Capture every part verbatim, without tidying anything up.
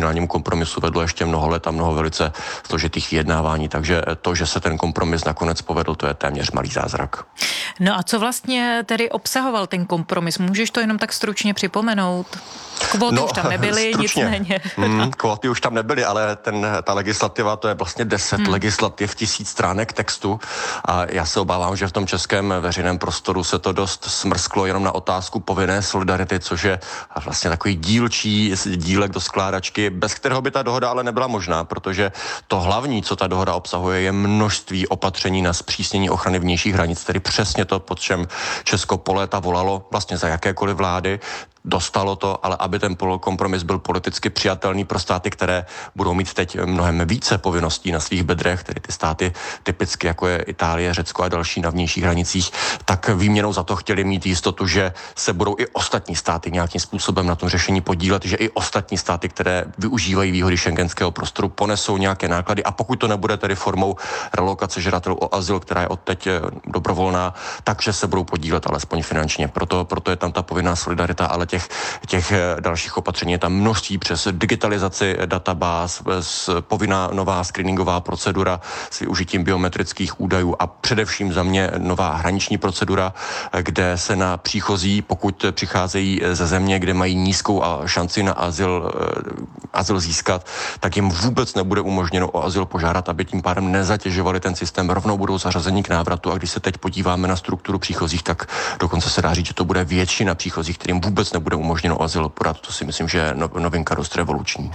finálnímu kompromisu vedlo ještě mnoho let a mnoho velice složitých vyjednávání, takže to, že se ten kompromis nakonec povedl, to je téměř malý zázrak. No a co vlastně tedy obsahoval ten kompromis? Můžeš to jenom tak stručně připomenout? Kvóty no, už tam nebyly, stručně. Nicméně. Hmm, kvóty už tam nebyly, ale ten, ta legislativa, to je vlastně deset hmm. legislativ, tisíc stránek textu a já se obávám, že v tom českém veřejném prostoru se to dost smrsklo jenom na otázku povinné solidarity, což je vlastně takový dílčí dílek do skládačky, bez kterého by ta dohoda ale nebyla možná, protože to hlavní, co ta dohoda obsahuje, je množství opatření na zpřísnění ochrany vnějších hranic, tedy přesně to, pod čem Česko po léta volalo vlastně za jakékoliv vlády. Dostalo to, ale aby ten kompromis byl politicky přijatelný pro státy, které budou mít teď mnohem více povinností na svých bedrech, tedy ty státy typicky jako je Itálie, Řecko a další na vnějších hranicích, tak výměnou za to chtěli mít jistotu, že se budou i ostatní státy nějakým způsobem na tom řešení podílet, že i ostatní státy, které využívají výhody šengenského prostoru, ponesou nějaké náklady a pokud to nebude tedy formou relokace žadatelů o azyl, která je odteď dobrovolná, takže se budou podílet alespoň finančně. Proto, proto je tam ta povinná solidarita, ale Těch, těch dalších opatření je tam množství přes digitalizaci databáz, povinná nová screeningová procedura s využitím biometrických údajů a především za mě nová hraniční procedura, kde se na příchozí, pokud přicházejí ze země, kde mají nízkou šanci na azyl, azyl získat, tak jim vůbec nebude umožněno o azyl požádat, aby tím pádem nezatěžovali ten systém, rovnou budou zařazení k návratu a když se teď podíváme na strukturu příchozích, tak dokonce se dá říct, že to bude většina příchozích, kterým vůbec nebude umožněno o azyl podat. To si myslím, že je novinka dost revoluční.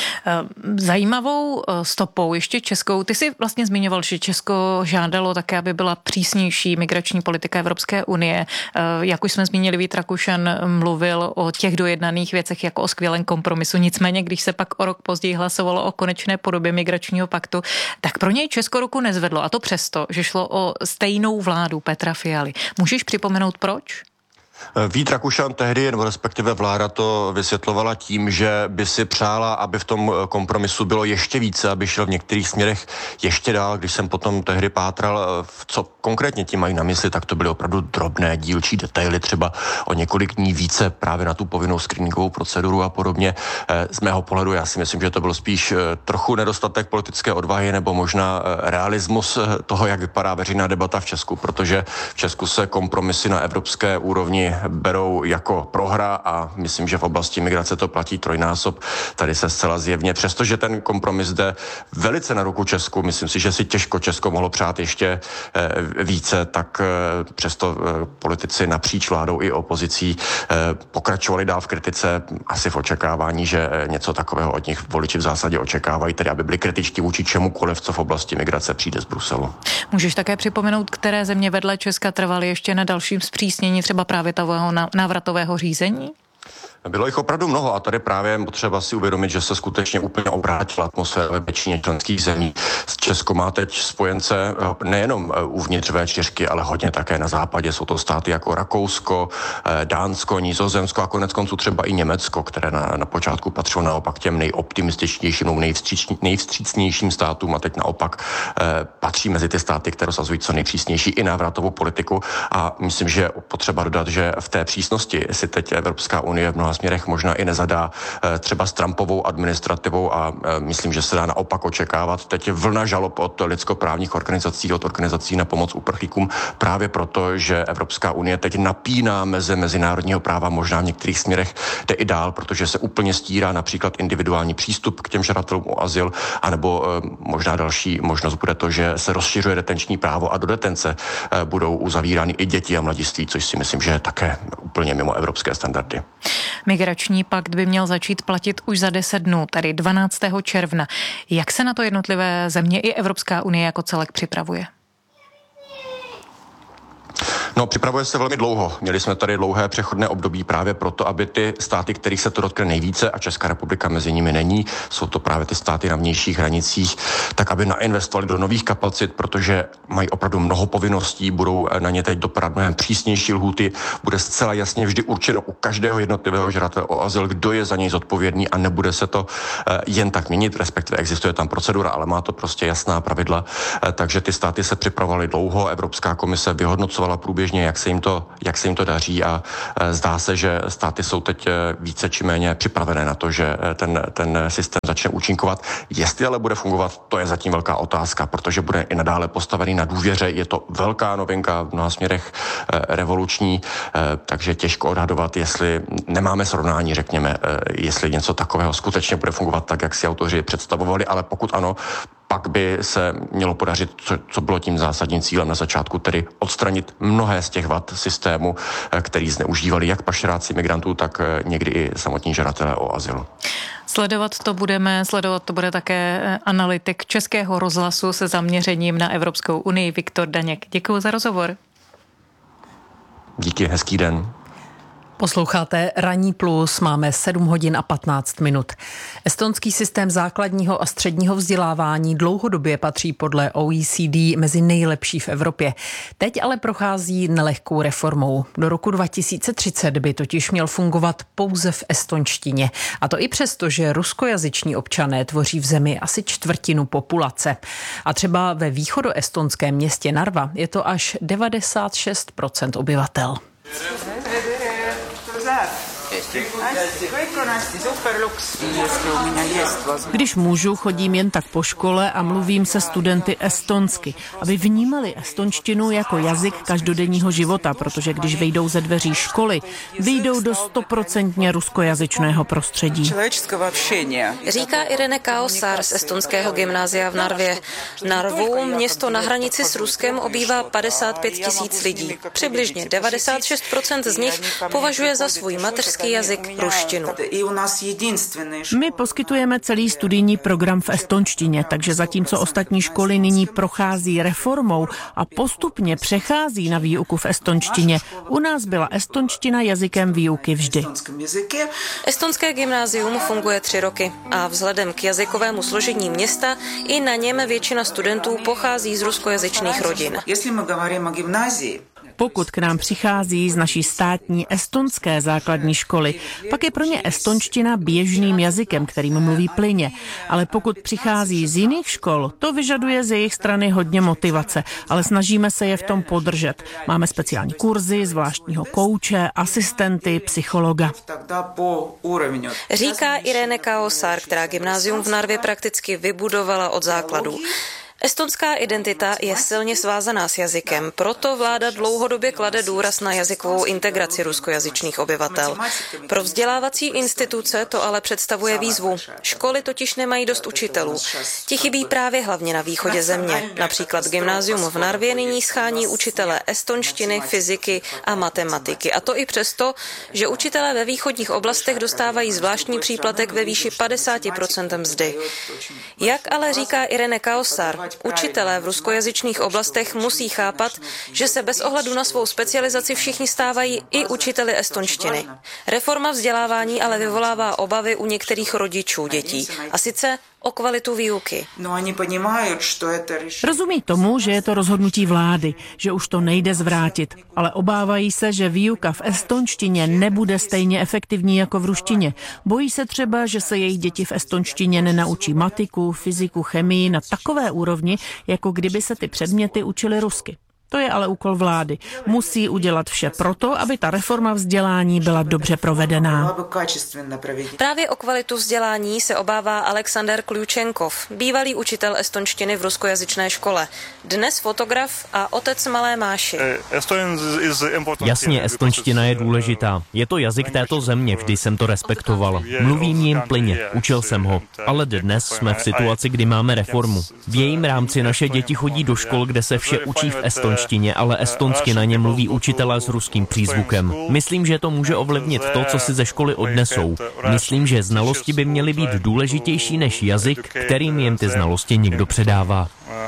Zajímavou stopou ještě českou. Ty jsi vlastně zmiňoval, že Česko žádalo také, aby byla přísnější migrační politika Evropské unie. Jak už jsme zmínili, Vít Rakušan mluvil o těch dojednaných věcech jako o skvělém kompromisu. Nicméně, když se pak o rok později hlasovalo o konečné podobě migračního paktu, tak pro něj Česko ruku nezvedlo. A to přesto, že šlo o stejnou vládu Petra Fialy. Můžeš připomenout proč? Vít Rakušan tehdy, nebo respektive vláda to vysvětlovala tím, že by si přála, aby v tom kompromisu bylo ještě více, aby šel v některých směrech ještě dál. Když jsem potom tehdy pátral, co konkrétně tím mají na mysli, tak to byly opravdu drobné dílčí detaily, třeba o několik dní více právě na tu povinnou screeningovou proceduru a podobně. Z mého pohledu já si myslím, že to byl spíš trochu nedostatek politické odvahy nebo možná realismus toho, jak vypadá veřejná debata v Česku, protože v Česku se kompromisy na evropské úrovni berou jako prohra a myslím, že v oblasti migrace to platí trojnásob. Tady se zcela zjevně, přestože ten kompromis jde velice na ruku Česku, myslím si, že si těžko Česko mohlo přát ještě eh, více, tak eh, přesto eh, politici napříč vládou i opozicí eh, pokračovali dál v kritice, asi v očekávání, že eh, něco takového od nich voliči v zásadě očekávají, tedy aby byli kritičtí vůči čemukoliv, co v oblasti migrace přijde z Bruselu. Můžeš také připomenout, které země vedle Česka trvaly ještě na dalším zpřísnění třeba právě toho návratového řízení? Bylo jich opravdu mnoho a tady právě potřeba si uvědomit, že se skutečně úplně obrátila atmosféra ve většině členských zemí. Česko má teď spojence nejenom uvnitř vé čtyřky, ale hodně také na západě. Jsou to státy jako Rakousko, Dánsko, Nizozemsko a konec konců třeba i Německo, které na, na počátku patřilo naopak těm nejoptimističtějším nebo nejvstřícnějším státům a teď naopak eh, patří mezi ty státy, které sazují co nejpřísnější i návratovou politiku. A myslím, že je potřeba dodat, že v té přísnosti si teď Evropská unie v mnoha směrech možná i nezadá třeba s Trumpovou administrativou a myslím, že se dá naopak očekávat teď vlna žalob od lidskoprávních organizací, od organizací na pomoc uprchlíkům právě proto, že Evropská unie teď napíná meze mezinárodního práva, možná v některých směrech jde i dál, protože se úplně stírá například individuální přístup k těm žadatelům o azyl, anebo možná další možnost bude to, že se rozšiřuje detenční právo a do detence budou uzavírány i děti a mladiství, což si myslím, že je také úplně mimo evropské standardy. Migrační pakt by měl začít platit už za deset dnů, tedy dvanáctého června. Jak se na to jednotlivé země i Evropská unie jako celek připravuje? No, připravuje se velmi dlouho. Měli jsme tady dlouhé přechodné období právě proto, aby ty státy, kterých se to dotkne nejvíce, a Česká republika mezi nimi není, jsou to právě ty státy na vnějších hranicích, tak aby nainvestovali do nových kapacit, protože mají opravdu mnoho povinností, budou na ně teď dopadat mnohem přísnější lhůty, bude zcela jasně vždy určeno u každého jednotlivého žadatele o azyl, kdo je za něj zodpovědný a nebude se to jen tak měnit, respektive existuje tam procedura, ale má to prostě jasná pravidla, takže ty státy se připravovaly dlouho, Evropská komise vyhodnocovala průběžně průběžně, jak se jim to, jak se jim to daří a zdá se, že státy jsou teď více či méně připravené na to, že ten, ten systém začne účinkovat. Jestli ale bude fungovat, to je zatím velká otázka, protože bude i nadále postavený na důvěře. Je to velká novinka, v mnoha směrech revoluční, takže těžko odhadovat, jestli nemáme srovnání, řekněme, jestli něco takového skutečně bude fungovat tak, jak si autoři představovali, ale pokud ano, pak by se mělo podařit, co, co bylo tím zásadním cílem na začátku, tedy odstranit mnohé z těch vad systému, který zneužívali jak pašeráci migrantů, tak někdy i samotní žadatelé o azyl. Sledovat to budeme, sledovat to bude také analytik Českého rozhlasu se zaměřením na Evropskou unii Viktor Daněk. Děkuji za rozhovor. Díky, hezký den. Posloucháte Ranní plus, máme sedm hodin a patnáct minut. Estonský systém základního a středního vzdělávání dlouhodobě patří podle O E C D mezi nejlepší v Evropě. Teď ale prochází nelehkou reformou. Do roku dva tisíce třicet by totiž měl fungovat pouze v estonštině. A to i přesto, že ruskojazyční občané tvoří v zemi asi čtvrtinu populace. A třeba ve východoestonském městě Narva je to až devadesát šest procent obyvatel. Když můžu, chodím jen tak po škole a mluvím se studenty estonsky, aby vnímali estonštinu jako jazyk každodenního života, protože když vyjdou ze dveří školy, vyjdou do stoprocentně ruskojazyčného prostředí. Říká Irene Kaosar z estonského gymnázia v Narvě. Narvu, město na hranici s Ruskem, obývá padesát pět tisíc lidí. Přibližně devadesát šest procent z nich považuje za svůj mateřský jazyk ruštinu. My poskytujeme celý studijní program v estonštině, takže zatímco ostatní školy nyní prochází reformou a postupně přechází na výuku v estonštině, u nás byla estonština jazykem výuky vždy. Estonské gymnázium funguje tři roky a vzhledem k jazykovému složení města i na něm většina studentů pochází z ruskojazyčných rodin. Pokud k nám přichází z naší státní estonské základní školy, pak je pro ně estonština běžným jazykem, kterým mluví plynně. Ale pokud přichází z jiných škol, to vyžaduje z jejich strany hodně motivace, ale snažíme se je v tom podržet. Máme speciální kurzy, zvláštního kouče, asistenty, psychologa. Říká Irene Kaosar, která gymnázium v Narvě prakticky vybudovala od základů. Estonská identita je silně svázaná s jazykem, proto vláda dlouhodobě klade důraz na jazykovou integraci ruskojazyčných obyvatel. Pro vzdělávací instituce to ale představuje výzvu. Školy totiž nemají dost učitelů. Ti chybí právě hlavně na východě země. Například gymnázium v Narvě nyní schání učitele estonštiny, fyziky a matematiky. A to i přesto, že učitelé ve východních oblastech dostávají zvláštní příplatek ve výši padesát procent mzdy. Jak ale říká Irene Kaosar, učitelé v ruskojazyčných oblastech musí chápat, že se bez ohledu na svou specializaci všichni stávají i učiteli estonštiny. Reforma vzdělávání ale vyvolává obavy u některých rodičů dětí, a sice o kvalitu výuky. Rozumí tomu, že je to rozhodnutí vlády, že už to nejde zvrátit, ale obávají se, že výuka v estonštině nebude stejně efektivní jako v ruštině. Bojí se třeba, že se jejich děti v estonštině nenaučí matiku, fyziku, chemii na takové úrovni, jako kdyby se ty předměty učily rusky. To je ale úkol vlády. Musí udělat vše proto, aby ta reforma vzdělání byla dobře provedená. Právě o kvalitu vzdělání se obává Alexander Klučenkov, bývalý učitel estonštiny v ruskojazyčné škole. Dnes fotograf a otec malé Máši. Jasně, estonština je důležitá. Je to jazyk této země, vždy jsem to respektoval. Mluvím jim plyně, učil jsem ho. Ale dnes jsme v situaci, kdy máme reformu. V jejím rámci naše děti chodí do škol, kde se vše učí v estonštině. Ale estonsky na ně mluví učitelé s ruským přízvukem. Myslím, že to může ovlivnit to, co si ze školy odnesou. Myslím, že znalosti by měly být důležitější než jazyk, kterým jim ty znalosti někdo předává.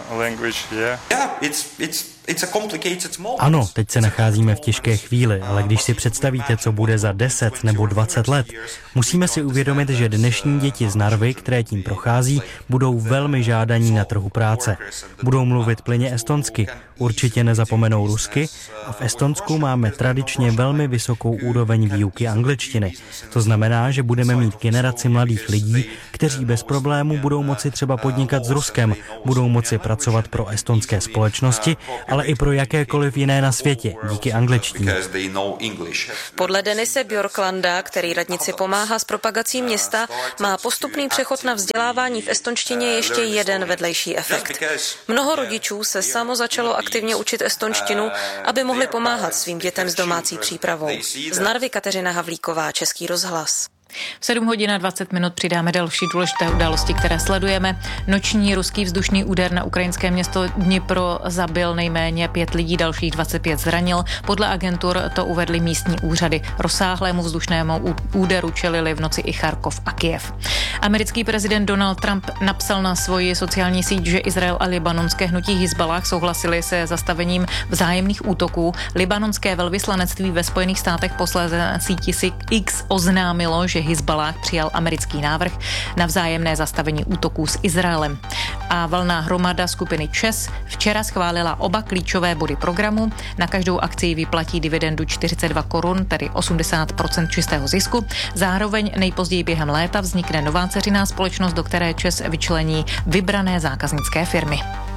Ano, teď se nacházíme v těžké chvíli, ale když si představíte, co bude za deset nebo dvacet let, musíme si uvědomit, že dnešní děti z Narvy, které tím prochází, budou velmi žádaní na trhu práce. Budou mluvit plyně estonsky, určitě nezapomenou rusky a v Estonsku máme tradičně velmi vysokou úroveň výuky angličtiny. To znamená, že budeme mít generaci mladých lidí, kteří bez problémů budou moci třeba podnikat s Ruskem, budou moci pracovat pracovat pro estonské společnosti, ale i pro jakékoliv jiné na světě, díky angličtině. Podle Denise Björklanda, který radnici pomáhá s propagací města, má postupný přechod na vzdělávání v estonštině ještě jeden vedlejší efekt. Mnoho rodičů se samo začalo aktivně učit estonštinu, aby mohli pomáhat svým dětem s domácí přípravou. Z Narvy Kateřina Havlíková, Český rozhlas. V sedm hodin a dvacet minut přidáme další důležité události, které sledujeme. Noční ruský vzdušný úder na ukrajinské město Dnipro zabil nejméně pět lidí, dalších dvacet pět zranil. Podle agentur to uvedly místní úřady. Rozsáhlému vzdušnému úderu čelili v noci i Charkov a Kyjev. Americký prezident Donald Trump napsal na svoji sociální síť, že Izrael a libanonské hnutí Hizballáh souhlasili se zastavením vzájemných útoků. Libanonské velvyslanectví ve Spojených státech posléze na síti X oznámilo, že Hizballáh přijal americký návrh na vzájemné zastavení útoků s Izraelem. A valná hromada skupiny ČEZ včera schválila oba klíčové body programu. Na každou akci vyplatí dividendu čtyřicet dva korun, tedy osmdesát procent čistého zisku. Zároveň nejpozději během léta vznikne nová dceřiná společnost, do které ČEZ vyčlení vybrané zákaznické firmy.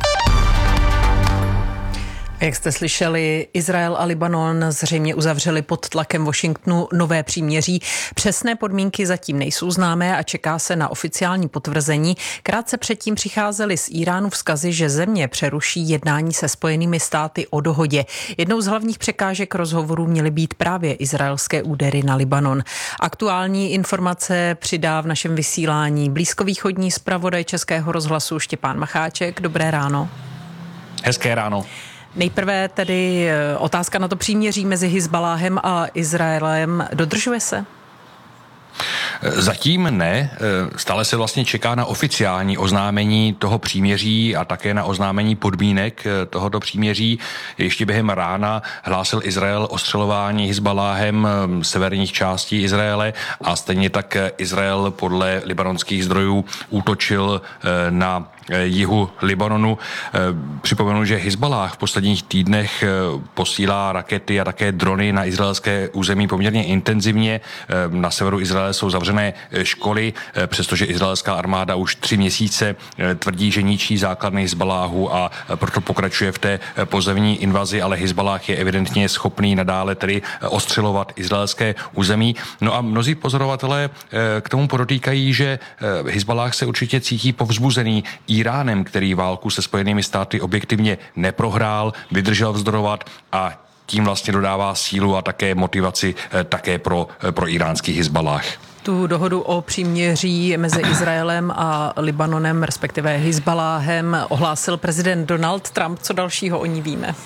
Jak jste slyšeli, Izrael a Libanon zřejmě uzavřeli pod tlakem Washingtonu nové příměří. Přesné podmínky zatím nejsou známé a čeká se na oficiální potvrzení. Krátce předtím přicházely z Iránu vzkazy, že země přeruší jednání se Spojenými státy o dohodě. Jednou z hlavních překážek rozhovorů měly být právě izraelské údery na Libanon. Aktuální informace přidá v našem vysílání blízkovýchodní zpravodaj Českého rozhlasu Štěpán Macháček. Dobré ráno. Hezké ráno. Nejprve tedy otázka na to příměří mezi Hizballáhem a Izraelem. Dodržuje se? Zatím ne, stále se vlastně čeká na oficiální oznámení toho příměří a také na oznámení podmínek tohoto příměří. Ještě během rána hlásil Izrael ostřelování Hizballáhem severních částí Izraele a stejně tak Izrael podle libanonských zdrojů útočil na jihu Libanonu. Připomenu, že Hizballáh v posledních týdnech posílá rakety a také drony na izraelské území poměrně intenzivně. Na severu Izraele jsou zavřené školy, přestože izraelská armáda už tři měsíce tvrdí, že ničí základny Hizballáhu a proto pokračuje v té pozemní invazi, ale Hizballáh je evidentně schopný nadále tedy ostřelovat izraelské území. No a mnozí pozorovatelé k tomu podotýkají, že Hizballáh se určitě cítí povzbuzený Iránem, který válku se Spojenými státy objektivně neprohrál, vydržel vzdorovat a tím vlastně dodává sílu a také motivaci také pro, pro iránský Hizballáh. Tu dohodu o příměří mezi Izraelem a Libanonem, respektive Hizballáhem, ohlásil prezident Donald Trump. Co dalšího o ní víme?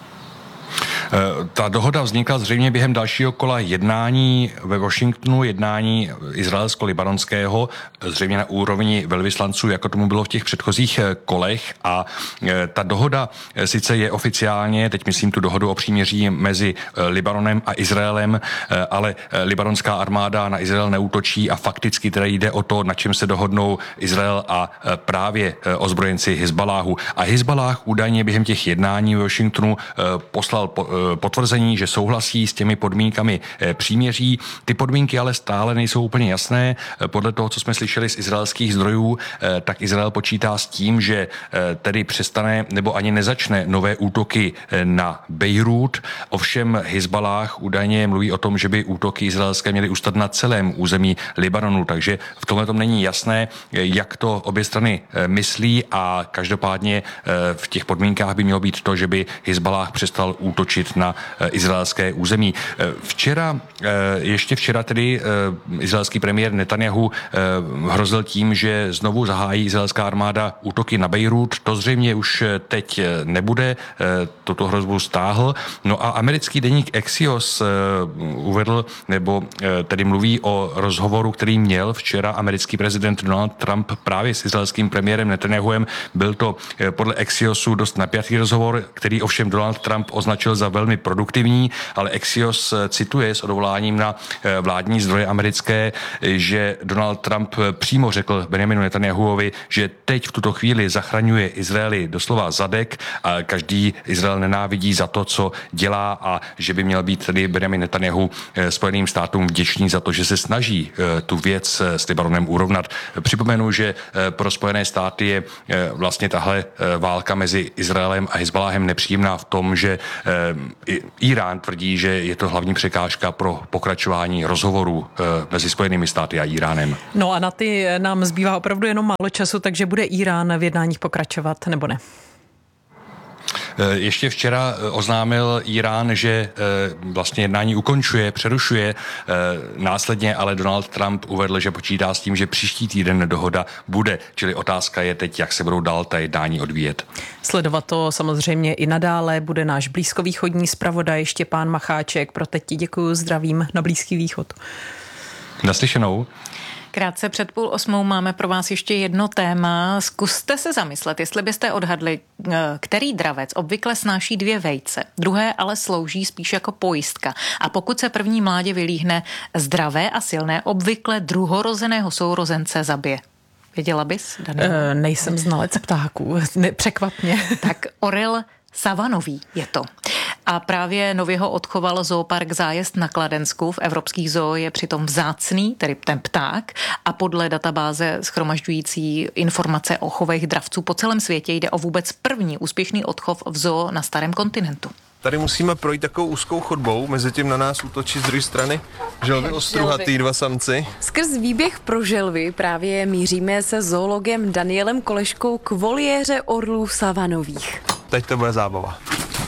Ta dohoda vznikla zřejmě během dalšího kola jednání ve Washingtonu, jednání izraelsko-libanonského, zřejmě na úrovni velvyslanců, jako tomu bylo v těch předchozích kolech. A ta dohoda sice je oficiálně, teď myslím tu dohodu o příměří mezi Libanonem a Izraelem, ale libanonská armáda na Izrael neútočí a fakticky teda jde o to, na čem se dohodnou Izrael a právě ozbrojenci Hizballáhu. A Hizballáh údajně během těch jednání ve Washingtonu poslal potvrzení, že souhlasí s těmi podmínkami příměří. Ty podmínky ale stále nejsou úplně jasné. Podle toho, co jsme slyšeli z izraelských zdrojů, tak Izrael počítá s tím, že tedy přestane nebo ani nezačne nové útoky na Bejrút. Ovšem Hizballáh údajně mluví o tom, že by útoky izraelské měly ustat na celém území Libanonu, takže v tomhle tom není jasné, jak to obě strany myslí a každopádně v těch podmínkách by mělo být to, že by Hizballáh přestal útočit na izraelské území. Včera, ještě včera tedy izraelský premiér Netanjahu hrozil tím, že znovu zahájí izraelská armáda útoky na Bejrút. To zřejmě už teď nebude, tuto hrozbu stáhl. No a americký deník Axios uvedl, nebo tedy mluví o rozhovoru, který měl včera americký prezident Donald Trump právě s izraelským premiérem Netanjahuem. Byl to podle Axiosu dost napjatý rozhovor, který ovšem Donald Trump označil za velmi produktivní, ale Axios cituje s odvoláním na vládní zdroje americké, že Donald Trump přímo řekl Benjaminu Netanjahuovi, že teď v tuto chvíli zachraňuje Izraeli doslova zadek a každý Izrael nenávidí za to, co dělá a že by měl být tedy Benjamin Netanjahu Spojeným státům vděčný za to, že se snaží tu věc s Libanonem urovnat. Připomenu, že pro Spojené státy je vlastně tahle válka mezi Izraelem a Hezbaláhem nepříjemná v tom, že Irán tvrdí, že je to hlavní překážka pro pokračování rozhovorů mezi Spojenými státy a Iránem. No a na ty nám zbývá opravdu jenom málo času, takže bude Irán v jednáních pokračovat, nebo ne? Ještě včera oznámil Irán, že vlastně jednání ukončuje, přerušuje. Následně ale Donald Trump uvedl, že počítá s tím, že příští týden dohoda bude. Čili otázka je teď, jak se budou dál ta jednání odvíjet. Sledovat to samozřejmě i nadále bude náš blízkovýchodní zpravodaj Štěpán Macháček. Pro teď ti děkuju, zdravím na Blízký východ. Naslyšenou. Krátce před půl osmou máme pro vás ještě jedno téma. Zkuste se zamyslet, jestli byste odhadli, který dravec obvykle snáší dvě vejce, druhé ale slouží spíš jako pojistka. A pokud se první mládě vylíhne zdravé a silné, obvykle druhorozeného sourozence zabije. Věděla bys, Daniela? E, nejsem znalec ptáků, ne, překvap mě. Tak orel savanový je to. A právě nově ho odchoval zoopark Zájezd na Kladensku. V evropských zoo je přitom vzácný, tedy ten pták, a podle databáze shromažďující informace o chovech dravců po celém světě jde o vůbec první úspěšný odchov v zoo na starém kontinentu. Tady musíme projít takovou úzkou chodbou, mezi tím na nás útočí z druhé strany želvy ostruhatý dva samci. Skrz výběh pro želvy právě míříme se zoologem Danielem Koleškou k voliéře orlů savanových. Teď to bude zábava.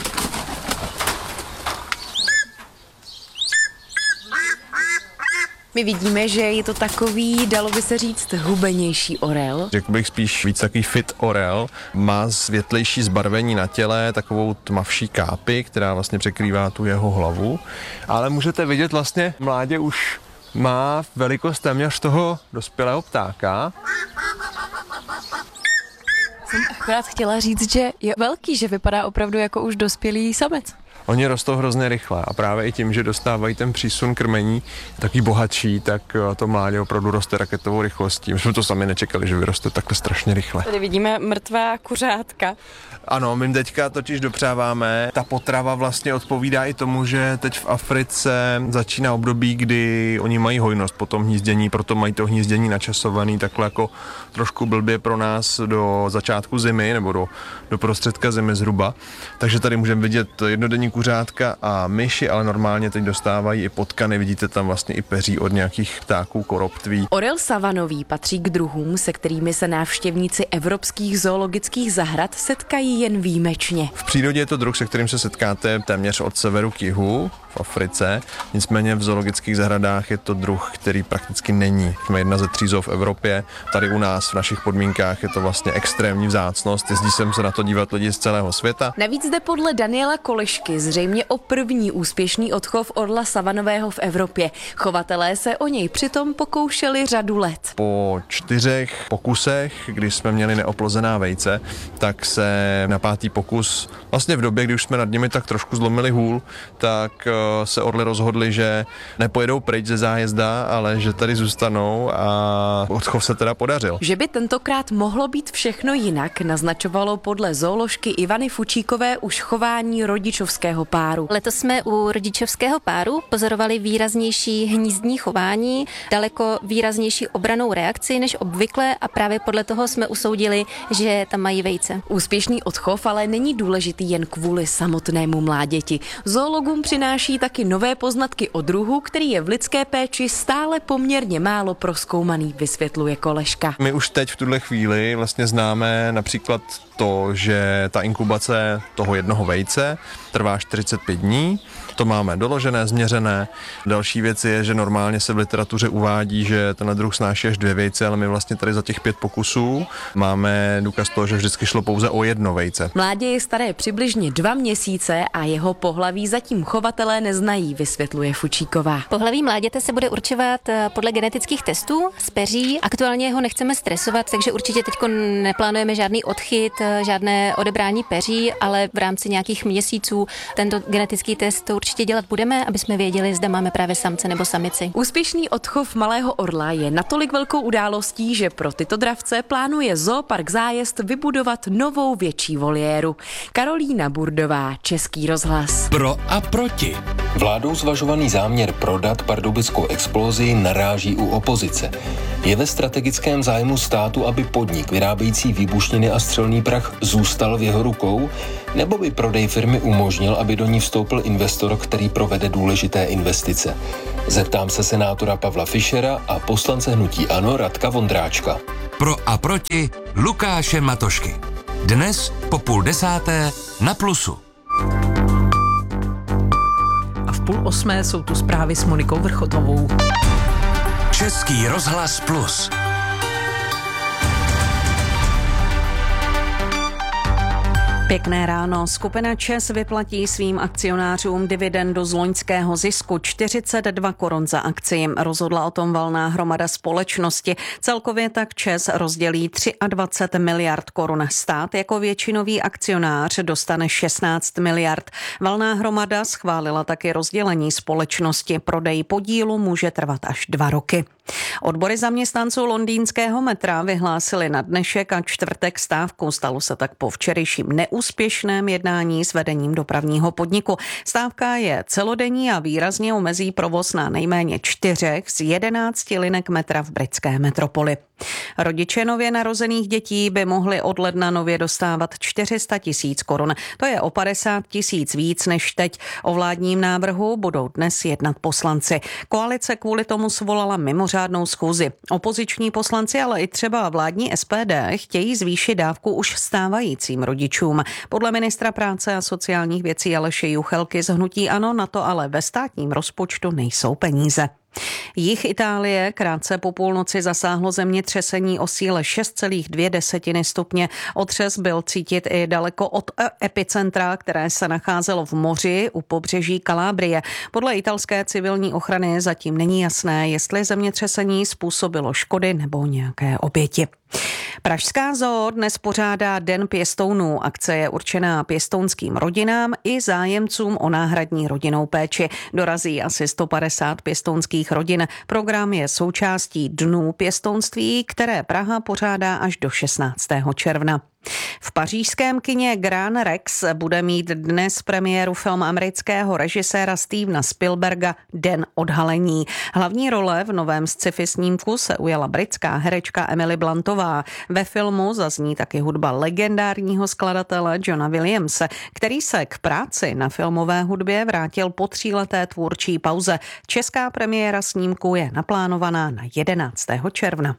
My vidíme, že je to takový, dalo by se říct, hubenější orel. Řekl bych spíš víc takový fit orel. Má světlejší zbarvení na těle, takovou tmavší kápi, která vlastně překrývá tu jeho hlavu. Ale můžete vidět vlastně, mládě už má velikost téměř toho dospělého ptáka. Jsem akorát chtěla říct, že je velký, že vypadá opravdu jako už dospělý samec. Oni rostou hrozně rychle a právě i tím, že dostávají ten přísun krmení taky bohatší, tak to mládě opravdu roste raketovou rychlostí. My jsme to sami nečekali, že vyroste takhle strašně rychle. Tady vidíme mrtvá kuřátka. Ano, my teďka totiž dopřáváme. Ta potrava vlastně odpovídá i tomu, že teď v Africe začíná období, kdy oni mají hojnost po tom hnízdění, proto mají to hnízdění načasovaný takhle jako trošku blbě pro nás do začátku zimy nebo do, do prostředka zimy zhruba. Takže tady můžeme vidět jednodenní kuřátka a myši, ale normálně teď dostávají i potkany, vidíte tam vlastně i peří od nějakých ptáků, koroptví. Orel savanový patří k druhům, se kterými se návštěvníci evropských zoologických zahrad setkají jen výjimečně. V přírodě je to druh, se kterým se setkáte téměř od severu k jihu v Africe, nicméně v zoologických zahradách je to druh, který prakticky není. Jsme jedna ze tří zoo v Evropě, tady u nás v našich podmínkách je to vlastně extrémní vzácnost, jezdí sem se na to dívat lidi z celého světa. Navíc jde podle Daniela Kolešky zřejmě o první úspěšný odchov orla savanového v Evropě. Chovatelé se o něj přitom pokoušeli řadu let. Po čtyřech pokusech, když jsme měli neoplozená vejce, tak se na pátý pokus, vlastně v době, kdy už jsme nad nimi tak trošku zlomili hůl, tak se orly rozhodli, že nepojedou pryč ze zájezda, ale že tady zůstanou a odchov se teda podařil. Že by tentokrát mohlo být všechno jinak, naznačovalo podle zooložky Ivany Fučíkové už chování rodičovského páru. Letos jsme u rodičovského páru pozorovali výraznější hnízdní chování, daleko výraznější obranou reakci než obvykle a právě podle toho jsme usoudili, že tam mají vejce. Úspěšný odchov ale není důležitý jen kvůli samotnému mláděti. Zoologům přináší taky nové poznatky o druhu, který je v lidské péči stále poměrně málo prozkoumaný, vysvětluje Koleška. My už teď v tuhle chvíli vlastně známe například to, že ta inkubace toho jednoho vejce trvá čtyřicet pět dní. To máme doložené, změřené. Další věc je, že normálně se v literatuře uvádí, že ten druh snáší až dvě vejce, ale my vlastně tady za těch pět pokusů máme důkaz toho, že vždycky šlo pouze o jedno vejce. Mládě je staré přibližně dva měsíce a jeho pohlaví zatím chovatelé neznají, vysvětluje Fučíková. Pohlaví mláděte se bude určovat podle genetických testů z peří. Aktuálně ho nechceme stresovat, takže určitě teď neplánujeme žádný odchyt žádné odebrání peří, ale v rámci nějakých měsíců tento genetický test to určitě dělat budeme, aby jsme věděli, zda máme právě samce nebo samici. Úspěšný odchov malého orla je natolik velkou událostí, že pro tyto dravce plánuje Zoopark Zájezd vybudovat novou větší voliéru. Karolína Burdová, Český rozhlas. Pro a proti. Vládou zvažovaný záměr prodat pardubickou Explosii naráží u opozice. Je ve strategickém zájmu státu, aby podnik vyrábějící výbušniny a střelný prach zůstal v jeho rukou, nebo by prodej firmy umožnil, aby do ní vstoupil investor, který provede důležité investice? Zeptám se senátora Pavla Fischera a poslance hnutí ANO Radka Vondráčka. Pro a proti Lukáše Matošky. Dnes po půl desáté na Plusu. A v půl osmé jsou tu zprávy s Monikou Vrchotovou. Český rozhlas Plus. Pěkné ráno. Skupina ČEZ vyplatí svým akcionářům dividendu z loňského zisku čtyřicet dva korun za akci. Rozhodla o tom valná hromada společnosti. Celkově tak ČEZ rozdělí dvacet tři miliard korun. Stát jako většinový akcionář dostane šestnáct miliard. Valná hromada schválila taky rozdělení společnosti. Prodej podílu může trvat až dva roky. Odbory zaměstnanců londýnského metra vyhlásili na dnešek a čtvrtek stávku. Stalo se tak po včerejším neúspěšném jednání s vedením dopravního podniku. Stávka je celodenní a výrazně omezí provoz na nejméně čtyřech z jedenácti linek metra v britské metropoli. Rodiče nově narozených dětí by mohli od ledna nově dostávat čtyři sta tisíc korun. To je o padesát tisíc víc než teď. O vládním návrhu budou dnes jednat poslanci. Koalice kvůli tomu svolala mimořádnou schůzi. Opoziční poslanci, ale i třeba vládní S P D chtějí zvýšit dávku už stávajícím rodičům. Podle ministra práce a sociálních věcí Aleše Juchelky z hnutí ANO na to ale ve státním rozpočtu nejsou peníze. Jih Itálie krátce po půlnoci zasáhlo zemětřesení o síle šest celá dvě stupně. Otřes byl cítit i daleko od epicentra, které se nacházelo v moři u pobřeží Kalábrie. Podle italské civilní ochrany zatím není jasné, jestli zemětřesení způsobilo škody nebo nějaké oběti. Pražská zoo dnes pořádá Den pěstounů. Akce je určená pěstounským rodinám i zájemcům o náhradní rodinnou péči. Dorazí asi sto padesát pěstounských rodin. Program je součástí Dnů pěstounství, které Praha pořádá až do šestnáctého června. V pařížském kině Grand Rex bude mít dnes premiéru film amerického režiséra Stevena Spielberga Den odhalení. Hlavní role v novém sci-fi snímku se ujala britská herečka Emily Bluntová. Ve filmu zazní taky hudba legendárního skladatele Johna Williamse, který se k práci na filmové hudbě vrátil po tříleté tvůrčí pauze. Česká premiéra snímku je naplánovaná na jedenáctého června.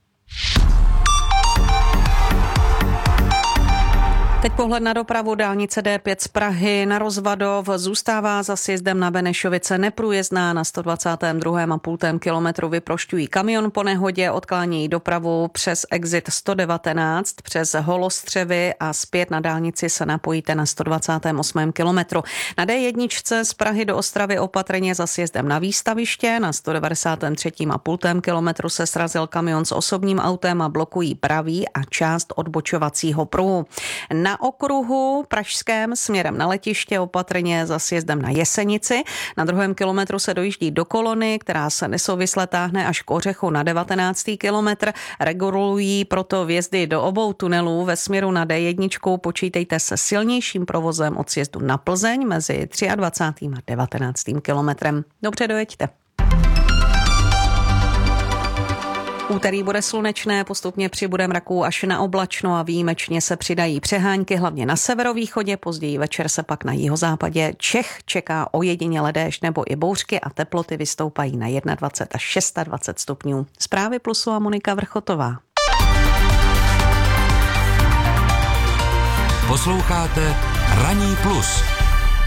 Teď pohled na dopravu. Dálnice D pět z Prahy na Rozvadov zůstává za sjezdem na Benešovice neprůjezdná. Na sto dvacátém druhém a půl kilometru vyprošťují kamion po nehodě, odklánějí dopravu přes exit sto devatenáct, přes Holostřevy a zpět na dálnici se napojíte na sto dvacátém osmém kilometru. Na D jedna z Prahy do Ostravy opatrně za sjezdem na Výstaviště. Na sto devadesátém třetím a půl kilometru se srazil kamion s osobním autem a blokují pravý a část odbočovacího pruhu. Na okruhu pražském směrem na letiště opatrně za sjezdem na Jesenici. Na druhém kilometru se dojíždí do kolony, která se nesouvisle táhne až k Ořechu na devatenáctý kilometr. Regulují proto vjezdy do obou tunelů. Ve směru na D jedna počítejte se silnějším provozem od sjezdu na Plzeň mezi dvacátým třetím a devatenáctým kilometrem. Dobře dojeďte. Úterý bude slunečné, postupně přibude mraků až na oblačno a výjimečně se přidají přehánky, hlavně na severovýchodě, později večer se pak na jihozápadě Čech čeká ojediněle déšť nebo i bouřky a teploty vystoupají na dvacet jedna až dvacet šest stupňů. Zprávy Plusu a Monika Vrchotová. Posloucháte Ranní plus.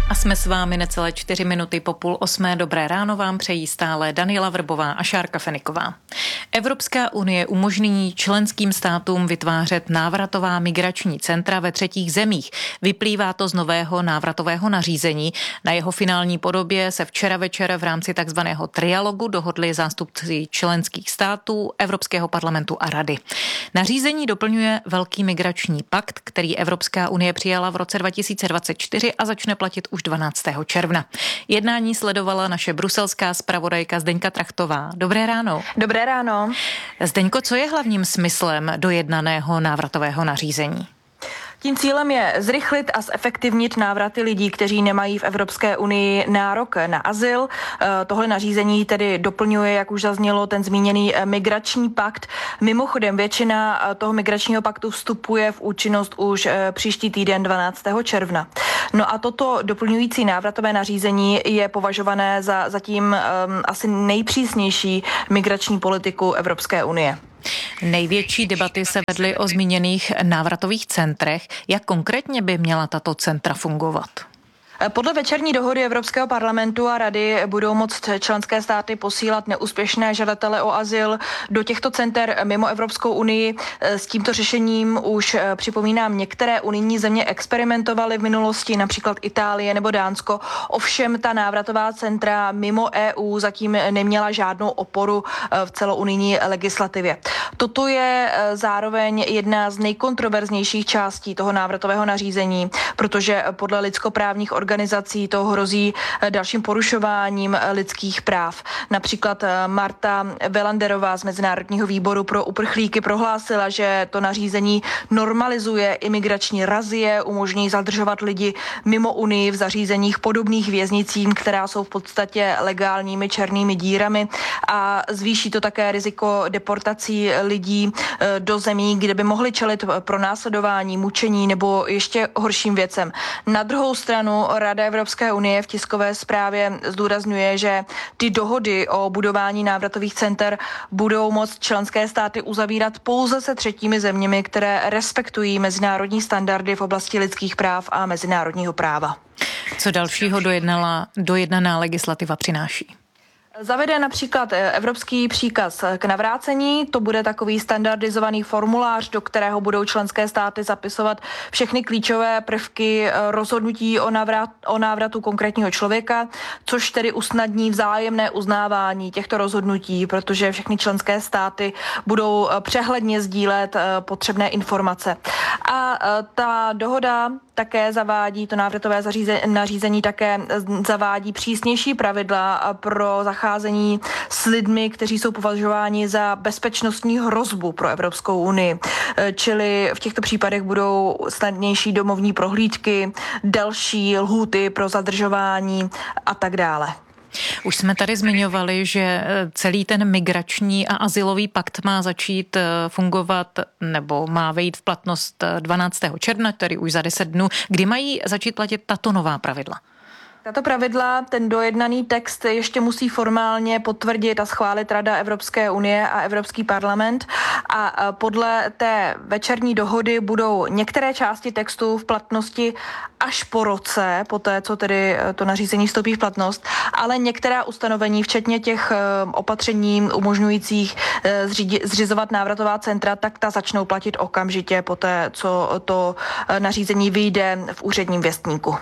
A jsme s vámi necelé čtyři minuty po půl osmé. Dobré ráno vám přejí stále Daniela Vrbová a Šárka Feniková. Evropská unie umožní členským státům vytvářet návratová migrační centra ve třetích zemích. Vyplývá to z nového návratového nařízení. Na jeho finální podobě se včera večer v rámci takzvaného trialogu dohodli zástupci členských států, Evropského parlamentu a Rady. Nařízení doplňuje velký migrační pakt, který Evropská unie přijala v roce dva tisíce dvacet čtyři a začne platit už dvanáctého června. Jednání sledovala naše bruselská zpravodajka Zdeňka Trachtová. Dobré ráno. Dobré ráno. Zdeňko, co je hlavním smyslem dojednaného návratového nařízení? Tím cílem je zrychlit a zefektivnit návraty lidí, kteří nemají v Evropské unii nárok na azyl. Tohle nařízení tedy doplňuje, jak už zaznělo, ten zmíněný migrační pakt. Mimochodem, většina toho migračního paktu vstupuje v účinnost už příští týden dvanáctého června. No a toto doplňující návratové nařízení je považované za zatím um, asi nejpřísnější migrační politiku Evropské unie. Největší debaty se vedly o zmíněných návratových centrech. Jak konkrétně by měla tato centra fungovat? Podle večerní dohody Evropského parlamentu a Rady budou moct členské státy posílat neúspěšné žadatele o azyl do těchto center mimo Evropskou unii. S tímto řešením už, připomínám, některé unijní země experimentovaly v minulosti, například Itálie nebo Dánsko. Ovšem ta návratová centra mimo E U zatím neměla žádnou oporu v celounijní legislativě. Toto je zároveň jedna z nejkontroverznějších částí toho návratového nařízení, protože podle lidskoprávních organizací to hrozí dalším porušováním lidských práv. Například Marta Velanderová z Mezinárodního výboru pro uprchlíky prohlásila, že to nařízení normalizuje imigrační razie, umožní zadržovat lidi mimo Unii v zařízeních podobných věznicím, která jsou v podstatě legálními černými dírami, a zvýší to také riziko deportací lidí do zemí, kde by mohli čelit pronásledování, mučení nebo ještě horším věcem. Na druhou stranu Rada Evropské unie v tiskové zprávě zdůrazňuje, že ty dohody o budování návratových center budou moct členské státy uzavírat pouze se třetími zeměmi, které respektují mezinárodní standardy v oblasti lidských práv a mezinárodního práva. Co dalšího dojednala, dojednaná legislativa přináší? Zavede například evropský příkaz k navrácení. To bude takový standardizovaný formulář, do kterého budou členské státy zapisovat všechny klíčové prvky rozhodnutí o, navrat, o návratu konkrétního člověka, což tedy usnadní vzájemné uznávání těchto rozhodnutí, protože všechny členské státy budou přehledně sdílet potřebné informace. A ta dohoda také zavádí, to návratové nařízení také zavádí přísnější pravidla pro zacházení s lidmi, kteří jsou považováni za bezpečnostní hrozbu pro Evropskou unii. Čili v těchto případech budou snadnější domovní prohlídky, delší lhůty pro zadržování a tak dále. Už jsme tady zmiňovali, že celý ten migrační a azylový pakt má začít fungovat nebo má vejít v platnost dvanáctého června, tedy už za deset dnů. Kdy mají začít platit tato nová pravidla? Tato pravidla, ten dojednaný text ještě musí formálně potvrdit a schválit Rada Evropské unie a Evropský parlament, a podle té večerní dohody budou některé části textu v platnosti až po roce, po té, co tedy to nařízení vstoupí v platnost, ale některá ustanovení, včetně těch opatření umožňujících zřizovat návratová centra, tak ta začnou platit okamžitě po té, co to nařízení vyjde v úředním věstníku.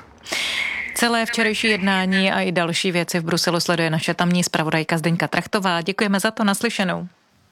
Celé včerejší jednání a i další věci v Bruselu sleduje naše tamní zpravodajka Zdeňka Trachtová. Děkujeme za to, naslyšenou.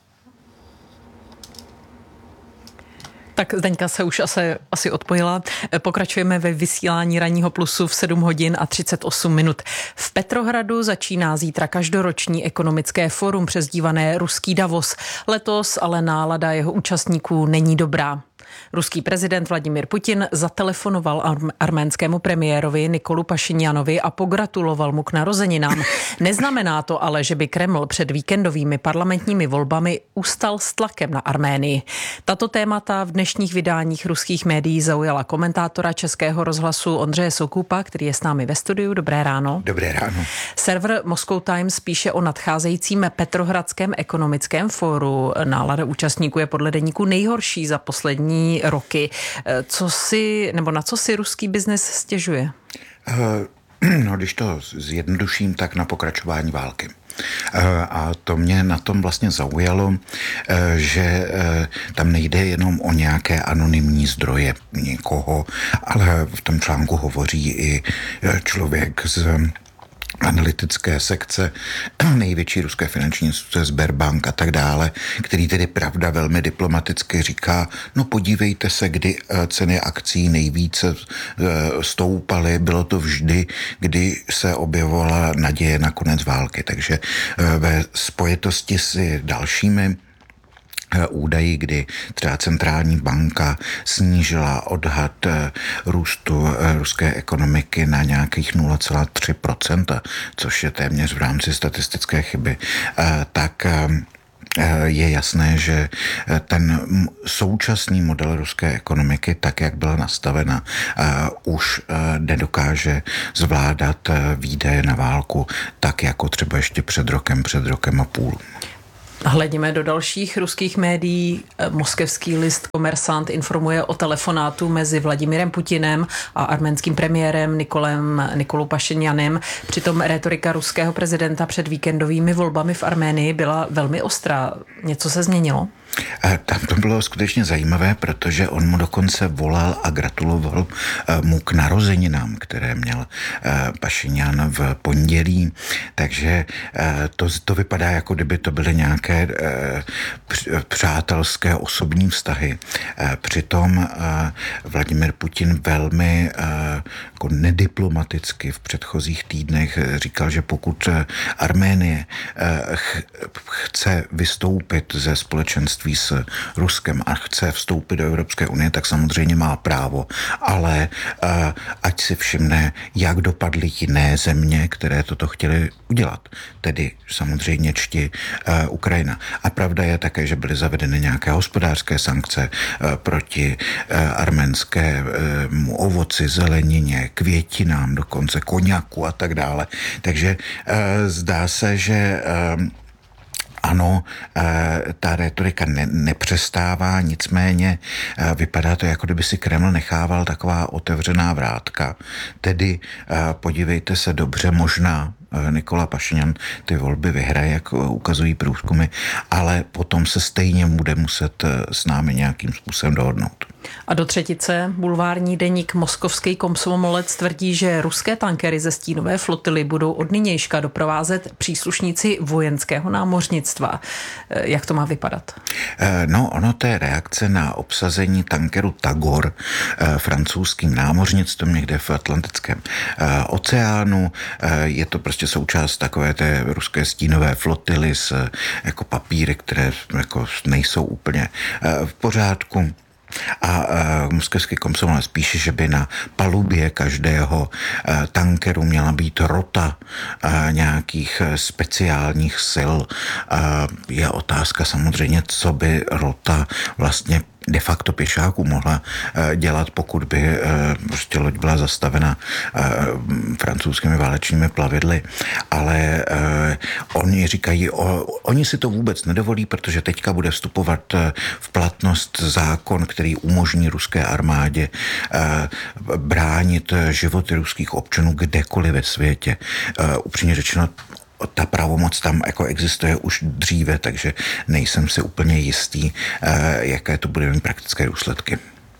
Tak Zdeňka se už asi, asi odpojila. Pokračujeme ve vysílání Ranního plusu v sedm hodin a třicet osm minut. V Petrohradu začíná zítra každoroční ekonomické fórum přezdívané Ruský Davos. Letos ale nálada jeho účastníků není dobrá. Ruský prezident Vladimír Putin zatelefonoval arm- arménskému premiérovi Nikolu Pašinjanovi a pogratuloval mu k narozeninám. Neznamená to ale, že by Kreml před víkendovými parlamentními volbami ustal s tlakem na Arménii. Tato témata v dnešních vydáních ruských médií zaujala komentátora Českého rozhlasu Ondřeje Soukupa, který je s námi ve studiu. Dobré ráno. Dobré ráno. Server Moscow Times píše o nadcházejícím Petrohradském ekonomickém fóru. Nálada účastníků je podle deníku nejhorší za poslední roky. Co si, nebo na co si ruský biznes stěžuje? No, když to zjednoduším, tak na pokračování války. A to mě na tom vlastně zaujalo, že tam nejde jenom o nějaké anonymní zdroje někoho, ale v tom článku hovoří i člověk z analytické sekce největší ruské finanční instituce Sberbank a tak dále, který tedy pravda velmi diplomaticky říká, no podívejte se, kdy ceny akcí nejvíce stoupaly, bylo to vždy, kdy se objevovala naděje na konec války. Takže ve spojitosti s dalšími údaji, kdy třeba centrální banka snížila odhad růstu ruské ekonomiky na nějakých nula celá tři procenta, což je téměř v rámci statistické chyby, tak je jasné, že ten současný model ruské ekonomiky, tak jak byla nastavena, už nedokáže zvládat výdaje na válku tak jako třeba ještě před rokem, před rokem a půl. Hledíme do dalších ruských médií. Moskevský list Komersant informuje o telefonátu mezi Vladimirem Putinem a arménským premiérem Nikolem, Nikolou Pašinjanem. Přitom rétorika ruského prezidenta před víkendovými volbami v Arménii byla velmi ostrá. Něco se změnilo? Tam to bylo skutečně zajímavé, protože on mu dokonce volal a gratuloval mu k narozeninám, které měl Pašinjan v pondělí. Takže to, to vypadá, jako kdyby to byly nějaké přátelské osobní vztahy. Přitom Vladimir Putin velmi jako nediplomaticky v předchozích týdnech říkal, že pokud Arménie chce vystoupit ze společenství s Ruskem a chce vstoupit do Evropské unie, tak samozřejmě má právo, ale uh, ať si všimne, jak dopadly jiné země, které toto chtěly udělat. Tedy samozřejmě čti uh, Ukrajina. A pravda je také, že byly zavedeny nějaké hospodářské sankce uh, proti uh, arménskému uh, ovoci, zelenině, květinám, dokonce koňaku a tak dále. Takže uh, zdá se, že uh, ano, ta rétorika ne, nepřestává, nicméně vypadá to, jako kdyby si Kreml nechával taková otevřená vrátka. Tedy podívejte se dobře, možná Nikola Pašinjan ty volby vyhraje, jak ukazují průzkumy, ale potom se stejně bude muset s námi nějakým způsobem dohodnout. A do třetice bulvární deník Moskovský komsomolec tvrdí, že ruské tankery ze stínové flotily budou od nynějška doprovázet příslušníci vojenského námořnictva. Jak to má vypadat? No, ono to je reakce na obsazení tankeru Tagor francouzským námořnictvem někde v Atlantickém oceánu. Je to prostě součást takové té ruské stínové flotily s jako papíry, které jako nejsou úplně v pořádku. A uh, moskevský komsomolec píše, že by na palubě každého uh, tankeru měla být rota uh, nějakých uh, speciálních sil. Uh, je otázka samozřejmě, co by rota vlastně de facto pěšáků mohla uh, dělat, pokud by uh, prostě loď byla zastavena uh, francouzskými válečnými plavidly. Ale uh, oni říkají, o, oni si to vůbec nedovolí, protože teďka bude vstupovat uh, v platnost zákon, který umožní ruské armádě uh, bránit životy ruských občanů kdekoliv ve světě. Uh, upřímně řečeno, ta pravomoc tam jako existuje už dříve, takže nejsem si úplně jistý, jaké to bude mít praktické důsledky.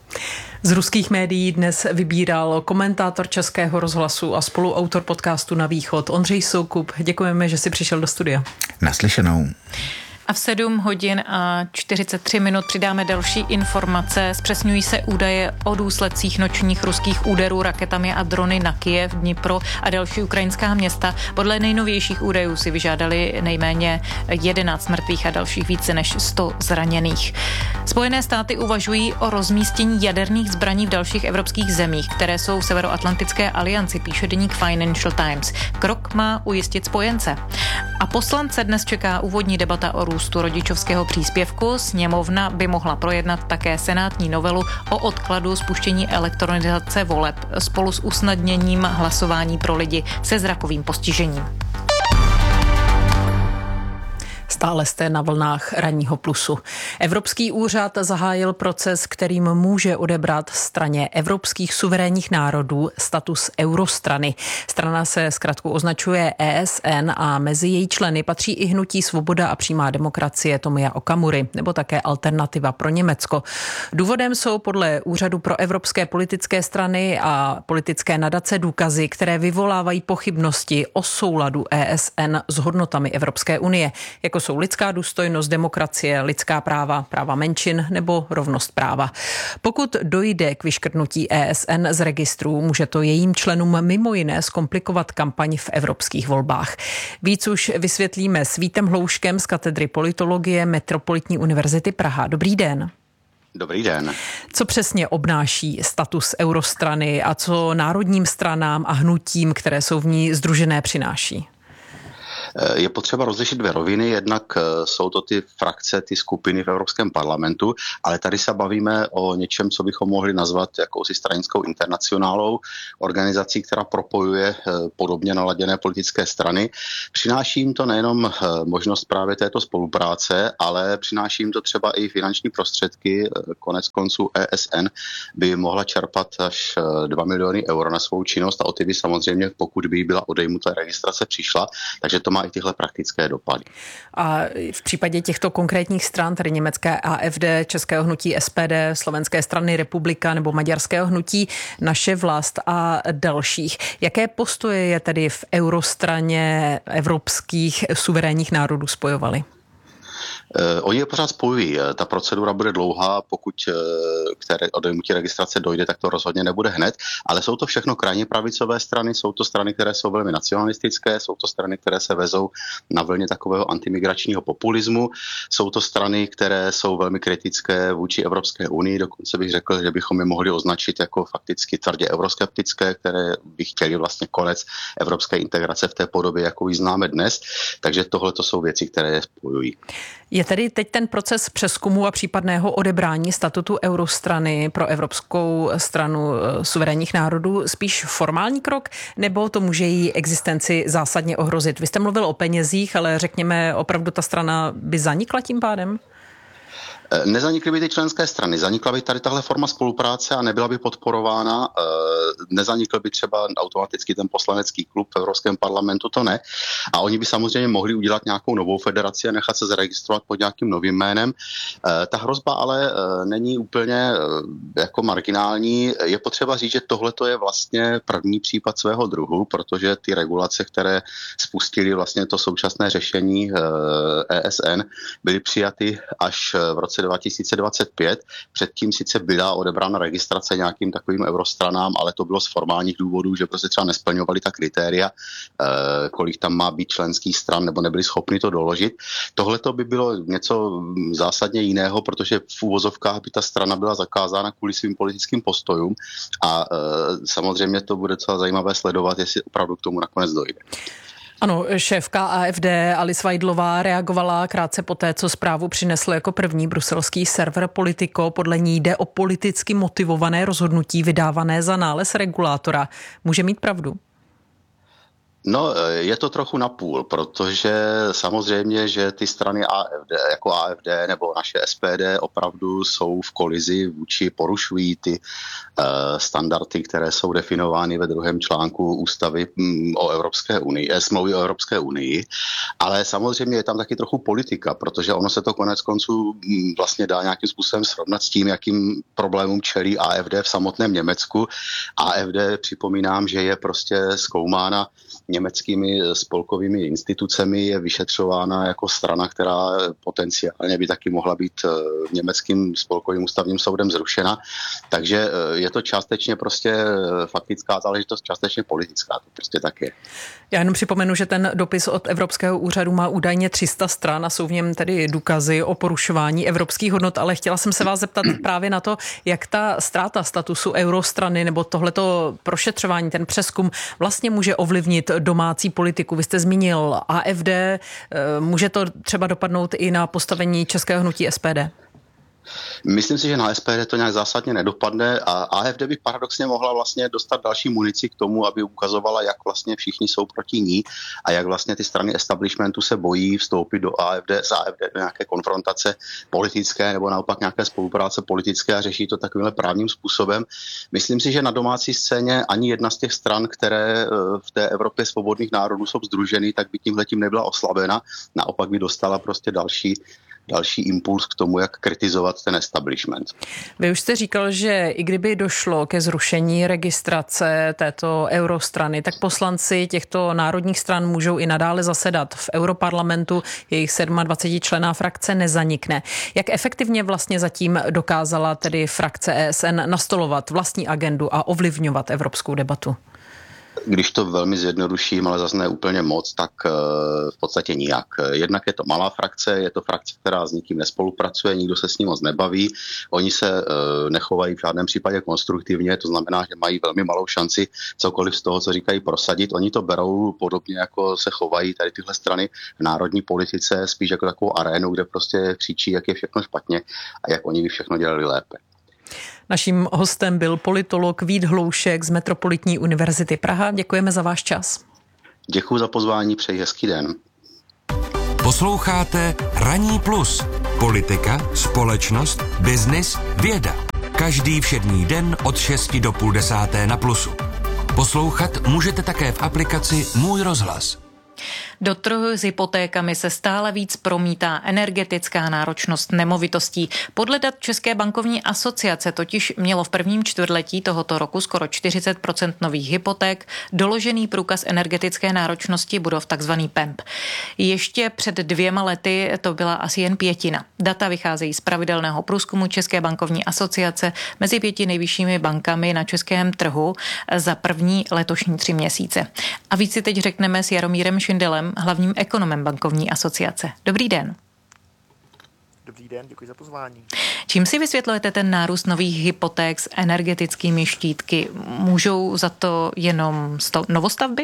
Z ruských médií dnes vybíral komentátor Českého rozhlasu a spoluautor podcastu Na východ Ondřej Soukup. Děkujeme, že jsi přišel do studia. Naslyšenou. A v sedm hodin a čtyřicet tři minut přidáme další informace. Zpřesňují se údaje o důsledcích nočních ruských úderů raketami a drony na Kyjev, Dnipro a další ukrajinská města. Podle nejnovějších údajů si vyžádali nejméně jedenáct mrtvých a dalších více než sto zraněných. Spojené státy uvažují o rozmístění jaderných zbraní v dalších evropských zemích, které jsou v Severoatlantické alianci, píše deník Financial Times. Krok má ujistit spojence. A poslance dnes čeká úvodní debata o růstu rodičovského příspěvku. Sněmovna by mohla projednat také senátní novelu o odkladu spuštění elektronizace voleb spolu s usnadněním hlasování pro lidi se zrakovým postižením. Stále jste na vlnách Ranního plusu. Evropský úřad zahájil proces, kterým může odebrat straně evropských suverénních národů status eurostrany. Strana se zkratku označuje E S N a mezi její členy patří i hnutí Svoboda a přímá demokracie Tomia Okamury, nebo také Alternativa pro Německo. Důvodem jsou podle Úřadu pro evropské politické strany a politické nadace důkazy, které vyvolávají pochybnosti o souladu E S N s hodnotami Evropské unie, jako jsou lidská důstojnost, demokracie, lidská práva, práva menšin nebo rovnost práva. Pokud dojde k vyškrtnutí E S N z registrů, může to jejím členům mimo jiné zkomplikovat kampaň v evropských volbách. Víc už vysvětlíme s Vítem Hlouškem z katedry politologie Metropolitní univerzity Praha. Dobrý den. Dobrý den. Co přesně obnáší status eurostrany a co národním stranám a hnutím, které jsou v ní sdružené, přináší? Je potřeba rozlišit dvě roviny, jednak jsou to ty frakce, ty skupiny v Evropském parlamentu, ale tady se bavíme o něčem, co bychom mohli nazvat jakousi stranickou internacionálou, organizací, která propojuje podobně naladěné politické strany. Přináší jim to nejenom možnost právě této spolupráce, ale přináší jim to třeba i finanční prostředky. Konec konců E S N by mohla čerpat až dva miliony euro na svou činnost a o ty by samozřejmě, pokud by byla odejmuta registrace, přišla, takže to má i tyhle praktické dopady. A v případě těchto konkrétních stran, tedy německé A F D, českého hnutí S P D, slovenské strany Republika nebo maďarského hnutí Naše vlast a dalších, jaké postoje je tedy v eurostraně evropských suverénních národů spojovaly? Uh, oni je pořád spojují. Ta procedura bude dlouhá, pokud uh, k odejmutí registrace dojde, tak to rozhodně nebude hned, ale jsou to všechno krajně pravicové strany, jsou to strany, které jsou velmi nacionalistické, jsou to strany, které se vezou na vlně takového antimigračního populismu, jsou to strany, které jsou velmi kritické vůči Evropské unii, dokonce bych řekl, že bychom je mohli označit jako fakticky tvrdě euroskeptické, které by chtěli vlastně konec evropské integrace v té podobě, jakou ji známe dnes, takže tohle to jsou věci, které je spojují. Je tedy teď ten proces přezkumu a případného odebrání statutu eurostrany pro Evropskou stranu suverénních národů spíš formální krok, nebo to může její existenci zásadně ohrozit? Vy jste mluvil o penězích, ale řekněme, opravdu ta strana by zanikla tím pádem? Nezanikly by ty členské strany, zanikla by tady tahle forma spolupráce a nebyla by podporována, nezanikl by třeba automaticky ten poslanecký klub v Evropském parlamentu, to ne. A oni by samozřejmě mohli udělat nějakou novou federaci a nechat se zaregistrovat pod nějakým novým jménem. Ta hrozba ale není úplně jako marginální. Je potřeba říct, že tohle je vlastně první případ svého druhu, protože ty regulace, které spustily vlastně to současné řešení E S N, byly přijaty až v roce dva tisíce dvacet pět. Předtím sice byla odebrána registrace nějakým takovým eurostranám, ale to bylo z formálních důvodů, že prostě třeba nesplňovali ta kritéria, kolik tam má být členských stran, nebo nebyli schopni to doložit. Tohle to by bylo něco zásadně jiného, protože v úvozovkách by ta strana byla zakázána kvůli svým politickým postojům a samozřejmě to bude docela zajímavé sledovat, jestli opravdu k tomu nakonec dojde. Ano, šéfka A F D Alice Weidlová reagovala krátce poté, co zprávu přinesl jako první bruselský server Politico. Podle ní jde o politicky motivované rozhodnutí vydávané za nález regulátora. Může mít pravdu? No, je to trochu napůl, protože samozřejmě, že ty strany A F D, jako A F D nebo naše S P D opravdu jsou v kolizi vůči, porušují ty uh, standardy, které jsou definovány ve druhém článku ústavy um, o Evropské unii, smlouvy o Evropské unii, ale samozřejmě je tam taky trochu politika, protože ono se to konec konců um, vlastně dá nějakým způsobem srovnat s tím, jakým problémům čelí A F D v samotném Německu. A F D, připomínám, že je prostě zkoumána německými spolkovými institucemi, je vyšetřována jako strana, která potenciálně by taky mohla být německým spolkovým ústavním soudem zrušena. Takže je to částečně prostě faktická záležitost, částečně politická. To prostě tak je. Já jenom připomenu, že ten dopis od Evropského úřadu má údajně tři sta stran a jsou v něm tedy důkazy o porušování evropských hodnot, ale chtěla jsem se vás zeptat právě na to, jak ta ztráta statusu eurostrany nebo tohleto prošetřování, ten přezkum vlastně může ovlivnit domácí politiku. Vy jste zmínil A F D, může to třeba dopadnout i na postavení českého hnutí S P D? Myslím si, že na S P D to nějak zásadně nedopadne a A F D by paradoxně mohla vlastně dostat další munici k tomu, aby ukazovala, jak vlastně všichni jsou proti ní a jak vlastně ty strany establishmentu se bojí vstoupit do A F D, z A F D do nějaké konfrontace politické nebo naopak nějaké spolupráce politické a řeší to takovýmhle právním způsobem. Myslím si, že na domácí scéně ani jedna z těch stran, které v té Evropě svobodných národů jsou sdruženy, tak by tímhletím nebyla oslabena, naopak by dostala prostě další další impuls k tomu, jak kritizovat ten establishment. Vy už jste říkal, že i kdyby došlo ke zrušení registrace této eurostrany, tak poslanci těchto národních stran můžou i nadále zasedat v Europarlamentu, jejich dvacetisedmičlenná frakce nezanikne. Jak efektivně vlastně zatím dokázala tedy frakce E S N nastolovat vlastní agendu a ovlivňovat evropskou debatu? Když to velmi zjednoduším, ale zase ne úplně moc, tak v podstatě nijak. Jednak je to malá frakce, je to frakce, která s nikým nespolupracuje, nikdo se s ním moc nebaví, oni se nechovají v žádném případě konstruktivně, to znamená, že mají velmi malou šanci cokoliv z toho, co říkají, prosadit. Oni to berou podobně, jako se chovají tady tyhle strany v národní politice, spíš jako takovou arénu, kde prostě křičí, jak je všechno špatně a jak oni by všechno dělali lépe. Naším hostem byl politolog Vít Hloušek z Metropolitní univerzity Praha. Děkujeme za váš čas. Děkuji za pozvání, přeji hezký den. Posloucháte Ranní plus. Politika, společnost, biznis, věda. Každý všední den od šesti do půl desáté na Plusu. Poslouchat můžete také v aplikaci Můj rozhlas. Do trhu s hypotékami se stále víc promítá energetická náročnost nemovitostí. Podle dat České bankovní asociace totiž mělo v prvním čtvrtletí tohoto roku skoro čtyřicet procent nových hypoték doložený průkaz energetické náročnosti budov, takzvaný P E M P. Ještě před dvěma lety to byla asi jen pětina. Data vycházejí z pravidelného průzkumu České bankovní asociace mezi pěti nejvyššími bankami na českém trhu za první letošní tři měsíce. A víc si teď řekneme s Jaromírem Šindelem, hlavním ekonomem bankovní asociace. Dobrý den. Dobrý den, děkuji za pozvání. Čím si vysvětlujete ten nárůst nových hypoték s energetickými štítky? Můžou za to jenom sto- novostavby?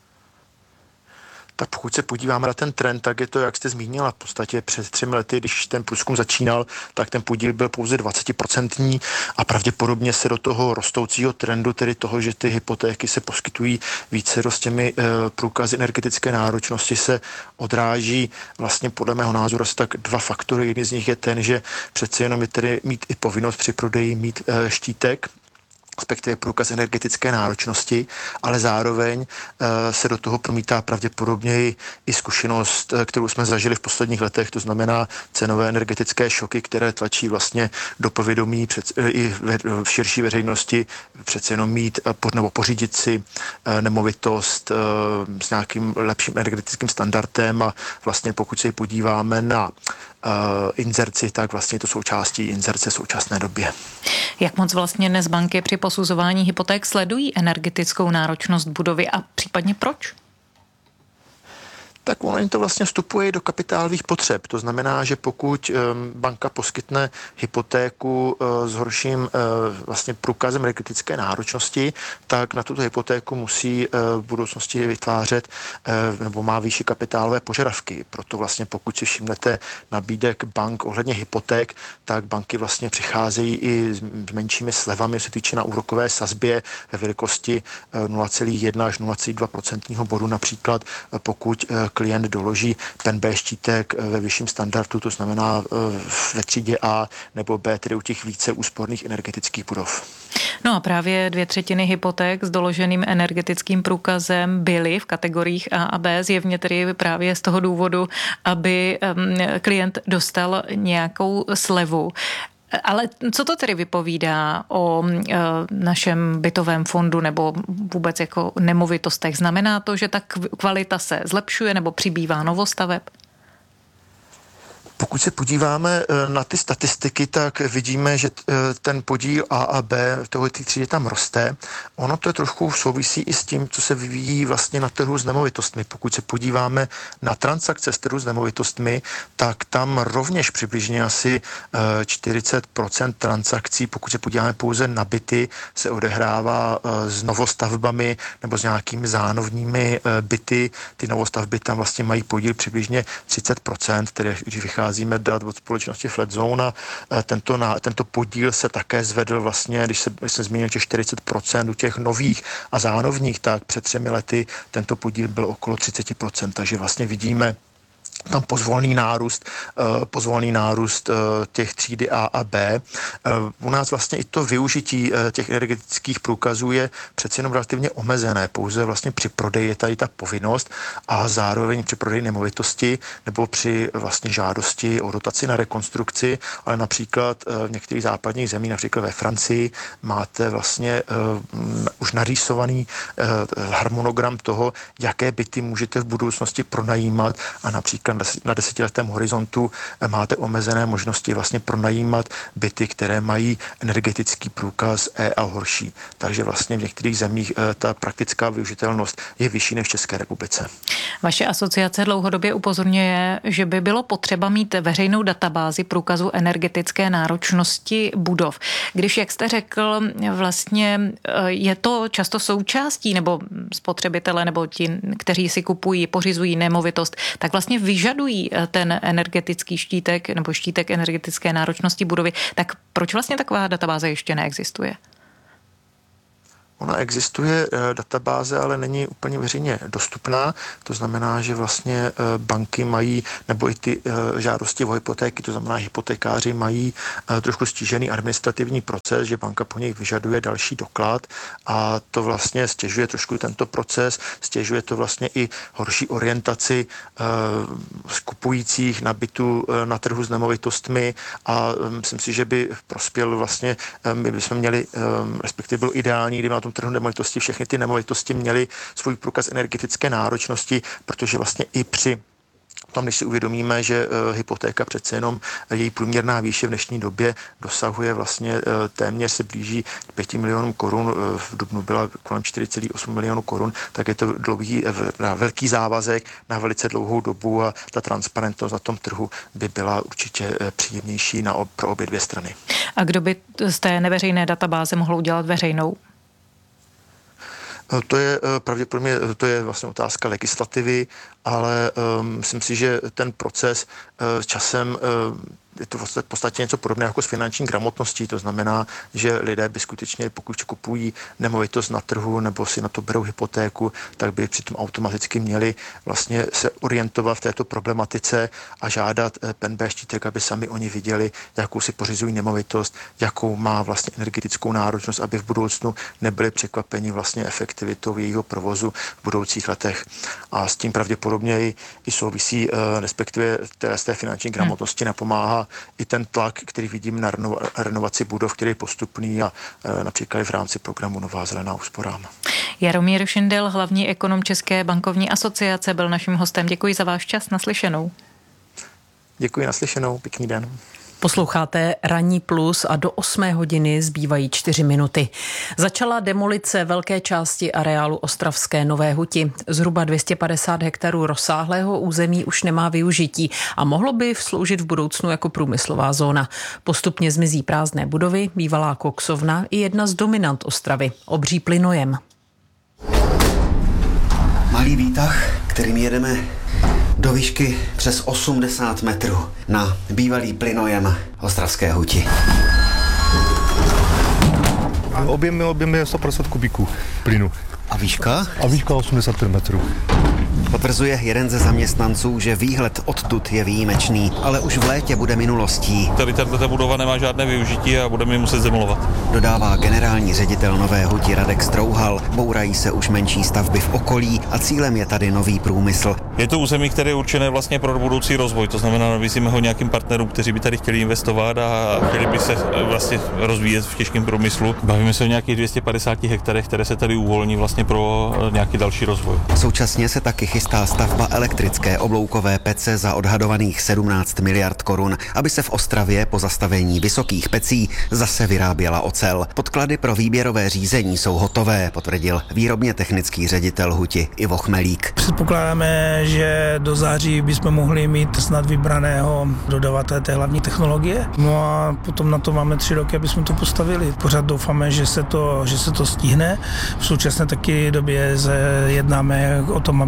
Tak pokud se podíváme na ten trend, tak je to, jak jste zmínila, v podstatě před třemi lety, když ten průzkum začínal, tak ten podíl byl pouze dvacet procent a pravděpodobně se do toho rostoucího trendu, tedy toho, že ty hypotéky se poskytují více s těmi e, průkazy energetické náročnosti, se odráží vlastně podle mého názoru asi tak dva faktory. Jedný z nich je ten, že přece jenom je tedy mít i povinnost při prodeji mít e, štítek, respektive průkaz energetické náročnosti, ale zároveň uh, se do toho promítá pravděpodobně i, i zkušenost, kterou jsme zažili v posledních letech, to znamená cenové energetické šoky, které tlačí vlastně do povědomí před, i ve, v širší veřejnosti přece jenom mít pod, nebo pořídit si uh, nemovitost uh, s nějakým lepším energetickým standardem a vlastně pokud se podíváme na uh, inzerci, tak vlastně je to součástí inzerce v současné době. Jak moc vlastně dnes banky při posuzování hypoték sledují energetickou náročnost budovy a případně proč? Tak ono to vlastně vstupuje do kapitálových potřeb. To znamená, že pokud um, banka poskytne hypotéku uh, s horším uh, vlastně průkazem energetické náročnosti, tak na tuto hypotéku musí uh, v budoucnosti vytvářet uh, nebo má výšší kapitálové požadavky. Proto vlastně pokud si všimnete nabídek bank ohledně hypoték, tak banky vlastně přicházejí i s menšími slevami, se týče na úrokové sazbě ve velikosti uh, nula celá jedna až nula celá dva procentního bodu například, uh, pokud uh, klient doloží P E N B štítek ve vyšším standardu, to znamená ve třídě A nebo B, tedy u těch více úsporných energetických budov. No a právě dvě třetiny hypoték s doloženým energetickým průkazem byly v kategoriích A a B, zjevně tedy právě z toho důvodu, aby klient dostal nějakou slevu. Ale co to tedy vypovídá o e, našem bytovém fondu nebo vůbec jako nemovitostech? Znamená to, že ta kvalita se zlepšuje nebo přibývá novostaveb? Pokud se podíváme na ty statistiky, tak vidíme, že ten podíl A a B v tohoto třídě tam roste. Ono to trošku souvisí i s tím, co se vyvíjí vlastně na trhu s nemovitostmi. Pokud se podíváme na transakce s trhu s nemovitostmi, tak tam rovněž přibližně asi čtyřicet procent transakcí, pokud se podíváme pouze na byty, se odehrává s novostavbami nebo s nějakými zánovními byty. Ty novostavby tam vlastně mají podíl přibližně třicet procent, tedy když vychází vycházíme dat od společnosti Flatzone a tento, tento podíl se také zvedl vlastně, když se, když se zmínil těch čtyřicet procent u těch nových a zánovních, tak před třemi lety tento podíl byl okolo třicet procent, takže vlastně vidíme tam pozvolný nárůst, pozvolný nárůst těch třídy A a B. U nás vlastně i to využití těch energetických průkazů je přeci jenom relativně omezené. Pouze vlastně při prodeji je tady ta povinnost a zároveň při prodeji nemovitosti nebo při vlastně žádosti o dotaci na rekonstrukci, ale například v některých západních zemích, například ve Francii, máte vlastně uh, už narýsovaný uh, harmonogram toho, jaké byty můžete v budoucnosti pronajímat a například na desetiletém horizontu máte omezené možnosti vlastně pronajímat byty, které mají energetický průkaz E a horší. Takže vlastně v některých zemích ta praktická využitelnost je vyšší než v České republice. Vaše asociace dlouhodobě upozorňuje, že by bylo potřeba mít veřejnou databázi průkazu energetické náročnosti budov. Když, jak jste řekl, vlastně je to často součástí, nebo spotřebitele, nebo ti, kteří si kupují, pořizují nemovitost, tak vlastně vyžadují ten energetický štítek nebo štítek energetické náročnosti budovy, tak proč vlastně taková databáze ještě neexistuje? Ona existuje, databáze, ale není úplně veřejně dostupná. To znamená, že vlastně banky mají, nebo i ty žádosti o hypotéky, to znamená hypotekáři mají trošku stížený administrativní proces, že banka po nich vyžaduje další doklad a to vlastně stěžuje trošku tento proces, stěžuje to vlastně i horší orientaci skupujících na bytu na trhu s nemovitostmi a myslím si, že by prospěl vlastně, my bychom měli, respektive bylo ideální, kdyby na tom trhu nemovitosti všechny ty nemovitosti měly svůj průkaz energetické náročnosti, protože vlastně i při tam, když si uvědomíme, že uh, hypotéka přece jenom její průměrná výše v dnešní době dosahuje vlastně uh, téměř se blíží k pěti milionům korun, uh, v dubnu byla kolem čtyři celá osm milionů korun, tak je to dlouhý, uh, velký závazek na velice dlouhou dobu a ta transparentnost na tom trhu by byla určitě uh, příjemnější na, pro obě dvě strany. A kdo by z té neveřejné databáze mohl udělat veřejnou? To je pravděpodobně, to je vlastně otázka legislativy, ale um, myslím si, že ten proces uh, časem uh, je to v podstatě něco podobného jako s finanční gramotností, to znamená, že lidé by skutečně, pokud kupují nemovitost na trhu nebo si na to berou hypotéku, tak by přitom automaticky měli vlastně se orientovat v této problematice a žádat P N B štítek, aby sami oni viděli, jakou si pořizují nemovitost, jakou má vlastně energetickou náročnost, aby v budoucnu nebyli překvapeni vlastně efektivitou jejího provozu v budoucích letech. A s tím pravděpodobně i, i souvisí, respektive té, z té finanční gramotnosti napomáhá i ten tlak, který vidím na renova, renovaci budov, který je postupný a e, například v rámci programu Nová zelená úsporám. Jaromír Šindel, hlavní ekonom České bankovní asociace, byl naším hostem. Děkuji za váš čas, naslyšenou. Děkuji, naslyšenou, pěkný den. Posloucháte Ranní plus a do osmé hodiny zbývají čtyři minuty. Začala demolice velké části areálu Ostravské Nové Huti. Zhruba dvě stě padesát hektarů rozsáhlého území už nemá využití a mohlo by sloužit v budoucnu jako průmyslová zóna. Postupně zmizí prázdné budovy, bývalá koksovna i jedna z dominant Ostravy, obří plynojem. Malý výtah, kterým jedeme do výšky přes osmdesát metrů na bývalý plynojem Ostravské Huti. Objem, objem je sto padesát kubíků plynu. A výška? A výška osmdesát pět metrů. Potvrzuje jeden ze zaměstnanců, že výhled odtud je výjimečný, ale už v létě bude minulostí. Tady tato budova nemá žádné využití a budeme ji muset zdemolovat. Dodává generální ředitel Nové Huti Radek Strouhal. Bourají se už menší stavby v okolí a cílem je tady nový průmysl. Je to území, které je určené vlastně pro budoucí rozvoj, to znamená, nabízíme ho nějakým partnerům, kteří by tady chtěli investovat a chtěli by se vlastně rozvíjet v těžkém průmyslu. Bavíme se o nějakých dvě stě padesát hektarech, které se tady uvolní vlastně pro nějaký další rozvoj. Současně se taky chystá stavba elektrické obloukové pece za odhadovaných sedmnáct miliard korun, aby se v Ostravě po zastavení vysokých pecí zase vyráběla ocel. Podklady pro výběrové řízení jsou hotové, potvrdil výrobně technický ředitel Huti Ivo Chmelík. Předpokládáme, že do září bychom mohli mít snad vybraného dodavatele té hlavní technologie. No a potom na to máme tři roky, aby jsme to postavili. Pořád doufáme, že se to, že se to stihne. V současné taky době jednáme o tom, aby jsme zajistili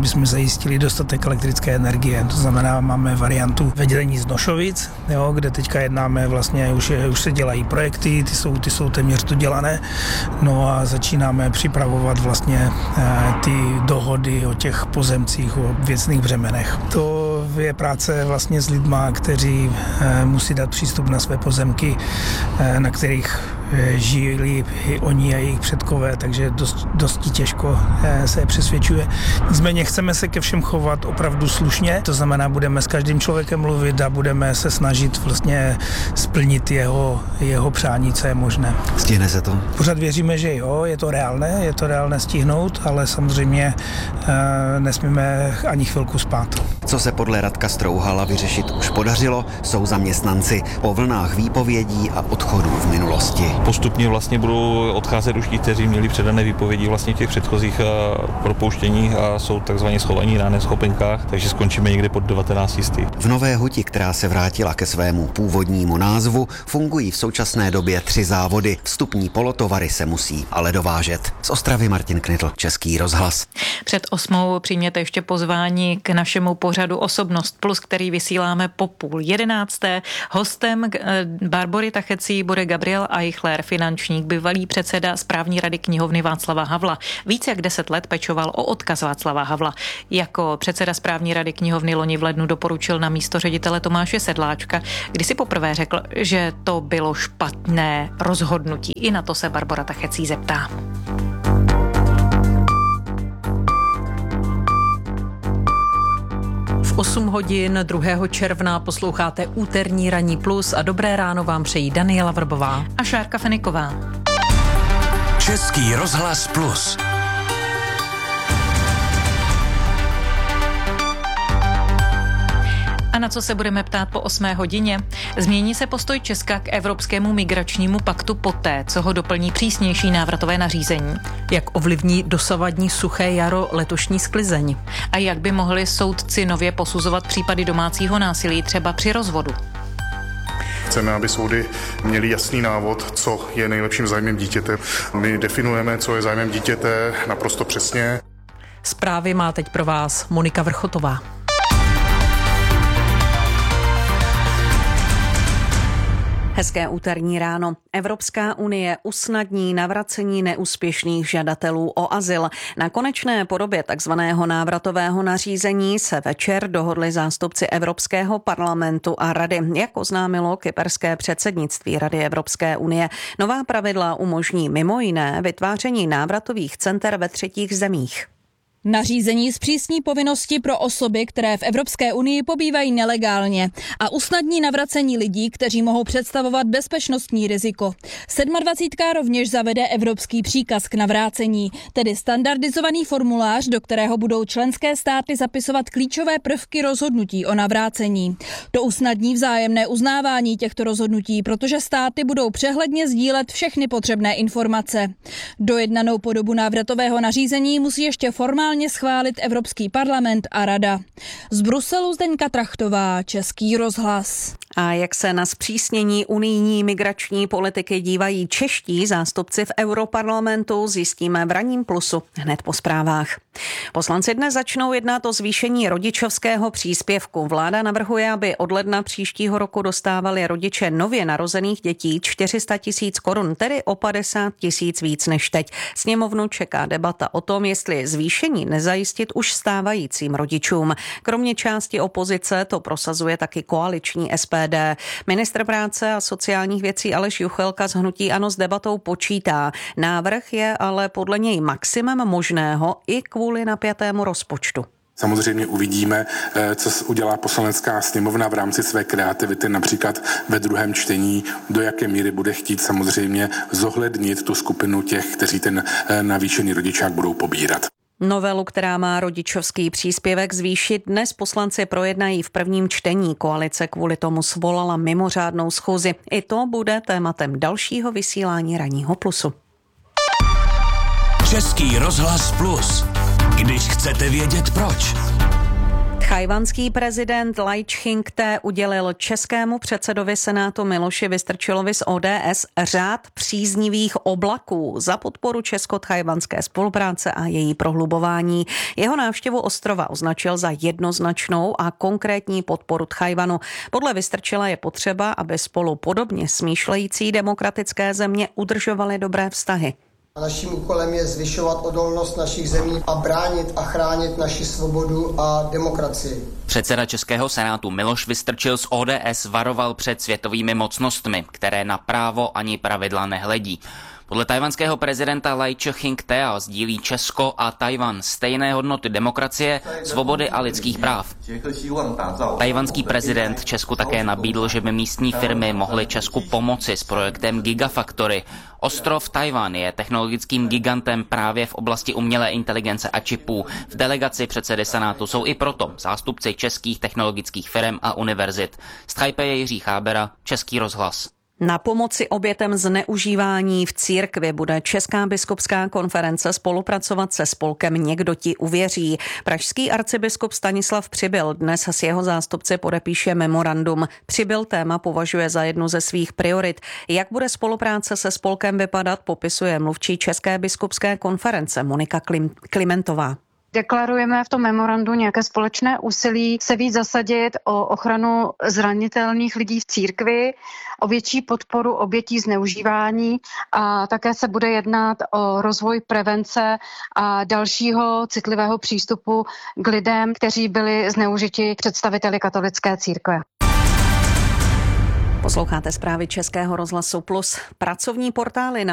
zajistili dostatek elektrické energie. To znamená, máme variantu vedení z Nošovic, jo, kde teďka jednáme, vlastně už, je, už se dělají projekty, ty jsou, ty jsou téměř dodělané, no a začínáme připravovat vlastně eh, ty dohody o těch pozemcích, o věcných břemenech. To je práce vlastně s lidma, kteří eh, musí dát přístup na své pozemky, eh, na kterých eh, žili i oni a jejich předkové, takže dost, dosti těžko eh, se přesvědčuje. Nicméně chceme se ke všem chovat opravdu slušně, to znamená, budeme s každým člověkem mluvit a budeme se snažit vlastně splnit jeho, jeho přání, co je možné. Stihne se to? Pořád věříme, že jo, je to reálné, je to reálné stihnout, ale samozřejmě eh, nesmíme ani chvilku spát. Co se podle Radka Strouhala vyřešit už podařilo, jsou zaměstnanci po vlnách výpovědí a odchodů v minulosti. Postupně vlastně budou odcházet už ti, kteří měli předané výpovědi vlastně v těch předchozích propouštěních a jsou takzvaně schovaní na neschopenkách, takže skončíme někde pod devatenáct stý. V Nové Huti, která se vrátila ke svému původnímu názvu, fungují v současné době tři závody. Vstupní polotovary se musí ale dovážet. Z Ostravy Martin Knitl, Český rozhlas. Před osmou přijměte ještě pozvání k našemu pořadu Osobnost plus, který vysíláme po půl jedenácté. Hostem Barbory Tachecí bude Gabriel Eichler, finančník, bývalý předseda správní rady knihovny Václava Havla. Víc jak deset let pečoval o odkaz Václava Havla. Jako předseda správní rady knihovny loni v lednu doporučil na místo ředitele Tomáše Sedláčka, kdy si poprvé řekl, že to bylo špatné rozhodnutí. I na to se Barbora Tachecí zeptá. V osm hodin druhého června posloucháte úterní Ranní plus a dobré ráno vám přejí Daniela Vrbová a Šárka Feniková. Český rozhlas plus. A na co se budeme ptát po osmé hodině? Změní se postoj Česka k Evropskému migračnímu paktu poté, co ho doplní přísnější návratové nařízení. Jak ovlivní dosavadní suché jaro letošní sklizeň? A jak by mohli soudci nově posuzovat případy domácího násilí třeba při rozvodu? Chceme, aby soudy měly jasný návod, co je nejlepším zájmem dítěte. My definujeme, co je zájmem dítěte naprosto přesně. Zprávy má teď pro vás Monika Vrchotová. Hezké úterní ráno. Evropská unie usnadní navracení neúspěšných žadatelů o azyl. Na konečné podobě takzvaného návratového nařízení se večer dohodli zástupci Evropského parlamentu a rady. Jak oznámilo kyperské předsednictví Rady Evropské unie, nová pravidla umožní mimo jiné vytváření návratových center ve třetích zemích. Nařízení zpřísní povinnosti pro osoby, které v Evropské unii pobývají nelegálně a usnadní navracení lidí, kteří mohou představovat bezpečnostní riziko. sedmadvacítka rovněž zavede evropský příkaz k navrácení, tedy standardizovaný formulář, do kterého budou členské státy zapisovat klíčové prvky rozhodnutí o navrácení. To usnadní vzájemné uznávání těchto rozhodnutí, protože státy budou přehledně sdílet všechny potřebné informace. Dojednanou podobu návratového nařízení musí ještě formálně schválit Evropský parlament a Rada. Z Bruselu Zdeňka Trachtová, Český rozhlas. A jak se na zpřísnění unijní migrační politiky dívají čeští zástupci v Europarlamentu, zjistíme v Ranním plusu hned po zprávách. Poslanci dnes začnou jednat o zvýšení rodičovského příspěvku. Vláda navrhuje, aby od ledna příštího roku dostávali rodiče nově narozených dětí čtyři sta tisíc korun, tedy o padesát tisíc víc než teď. Sněmovnu čeká debata o tom, jestli zvýšení nezajistit už stávajícím rodičům. Kromě části opozice to prosazuje taky koaliční S P D. Ministr práce a sociálních věcí Aleš Juchelka z hnutí ANO s debatou počítá. Návrh je ale podle něj maximum možného i kvůli napjatému rozpočtu. Samozřejmě uvidíme, co udělá poslanecká sněmovna v rámci své kreativity, například ve druhém čtení, do jaké míry bude chtít samozřejmě zohlednit tu skupinu těch, kteří ten navýšený rodičák budou pobírat. Novelu, která má rodičovský příspěvek zvýšit, dnes poslanci projednají v prvním čtení. Koalice kvůli tomu svolala mimořádnou schůzi. I to bude tématem dalšího vysílání Ranního plusu. Český rozhlas plus. Když chcete vědět proč. Tajvanský prezident Lai Ching-te udělil českému předsedovi Senátu Miloši Vystrčilovi z O D S řád příznivých oblaků za podporu česko-tajvanské spolupráce a její prohlubování. Jeho návštěvu ostrova označil za jednoznačnou a konkrétní podporu Tchajwanu. Podle Vystrčila je potřeba, aby spolu podobně smýšlející demokratické země udržovaly dobré vztahy. Naším úkolem je zvyšovat odolnost našich zemí a bránit a chránit naši svobodu a demokracii. Předseda Českého senátu Miloš Vystrčil z O D S varoval před světovými mocnostmi, které na právo ani pravidla nehledí. Podle tajvanského prezidenta Lai Ching-tea sdílí Česko a Tajvan stejné hodnoty demokracie, svobody a lidských práv. Tajvanský prezident Česku také nabídl, že by místní firmy mohly Česku pomoci s projektem Gigafactory. Ostrov Tajvan je technologickým gigantem právě v oblasti umělé inteligence a čipů. V delegaci předsedy senátu jsou i proto zástupci českých technologických firm a univerzit. Z Tajpeje Jiří Chábera, Český rozhlas. Na pomoci obětem zneužívání v církvi bude Česká biskupská konference spolupracovat se spolkem Někdo ti uvěří. Pražský arcibiskup Stanislav Přibyl dnes s jeho zástupci podepíše memorandum. Přibyl téma považuje za jednu ze svých priorit. Jak bude spolupráce se spolkem vypadat, popisuje mluvčí České biskupské konference Monika Klim- Klimentová. Deklarujeme v tom memorandu nějaké společné úsilí se víc zasadit o ochranu zranitelných lidí v církvi, o větší podporu obětí zneužívání a také se bude jednat o rozvoj prevence a dalšího citlivého přístupu k lidem, kteří byli zneužiti představiteli katolické církve. Posloucháte zprávy Českého rozhlasu Plus. Pracovní portály na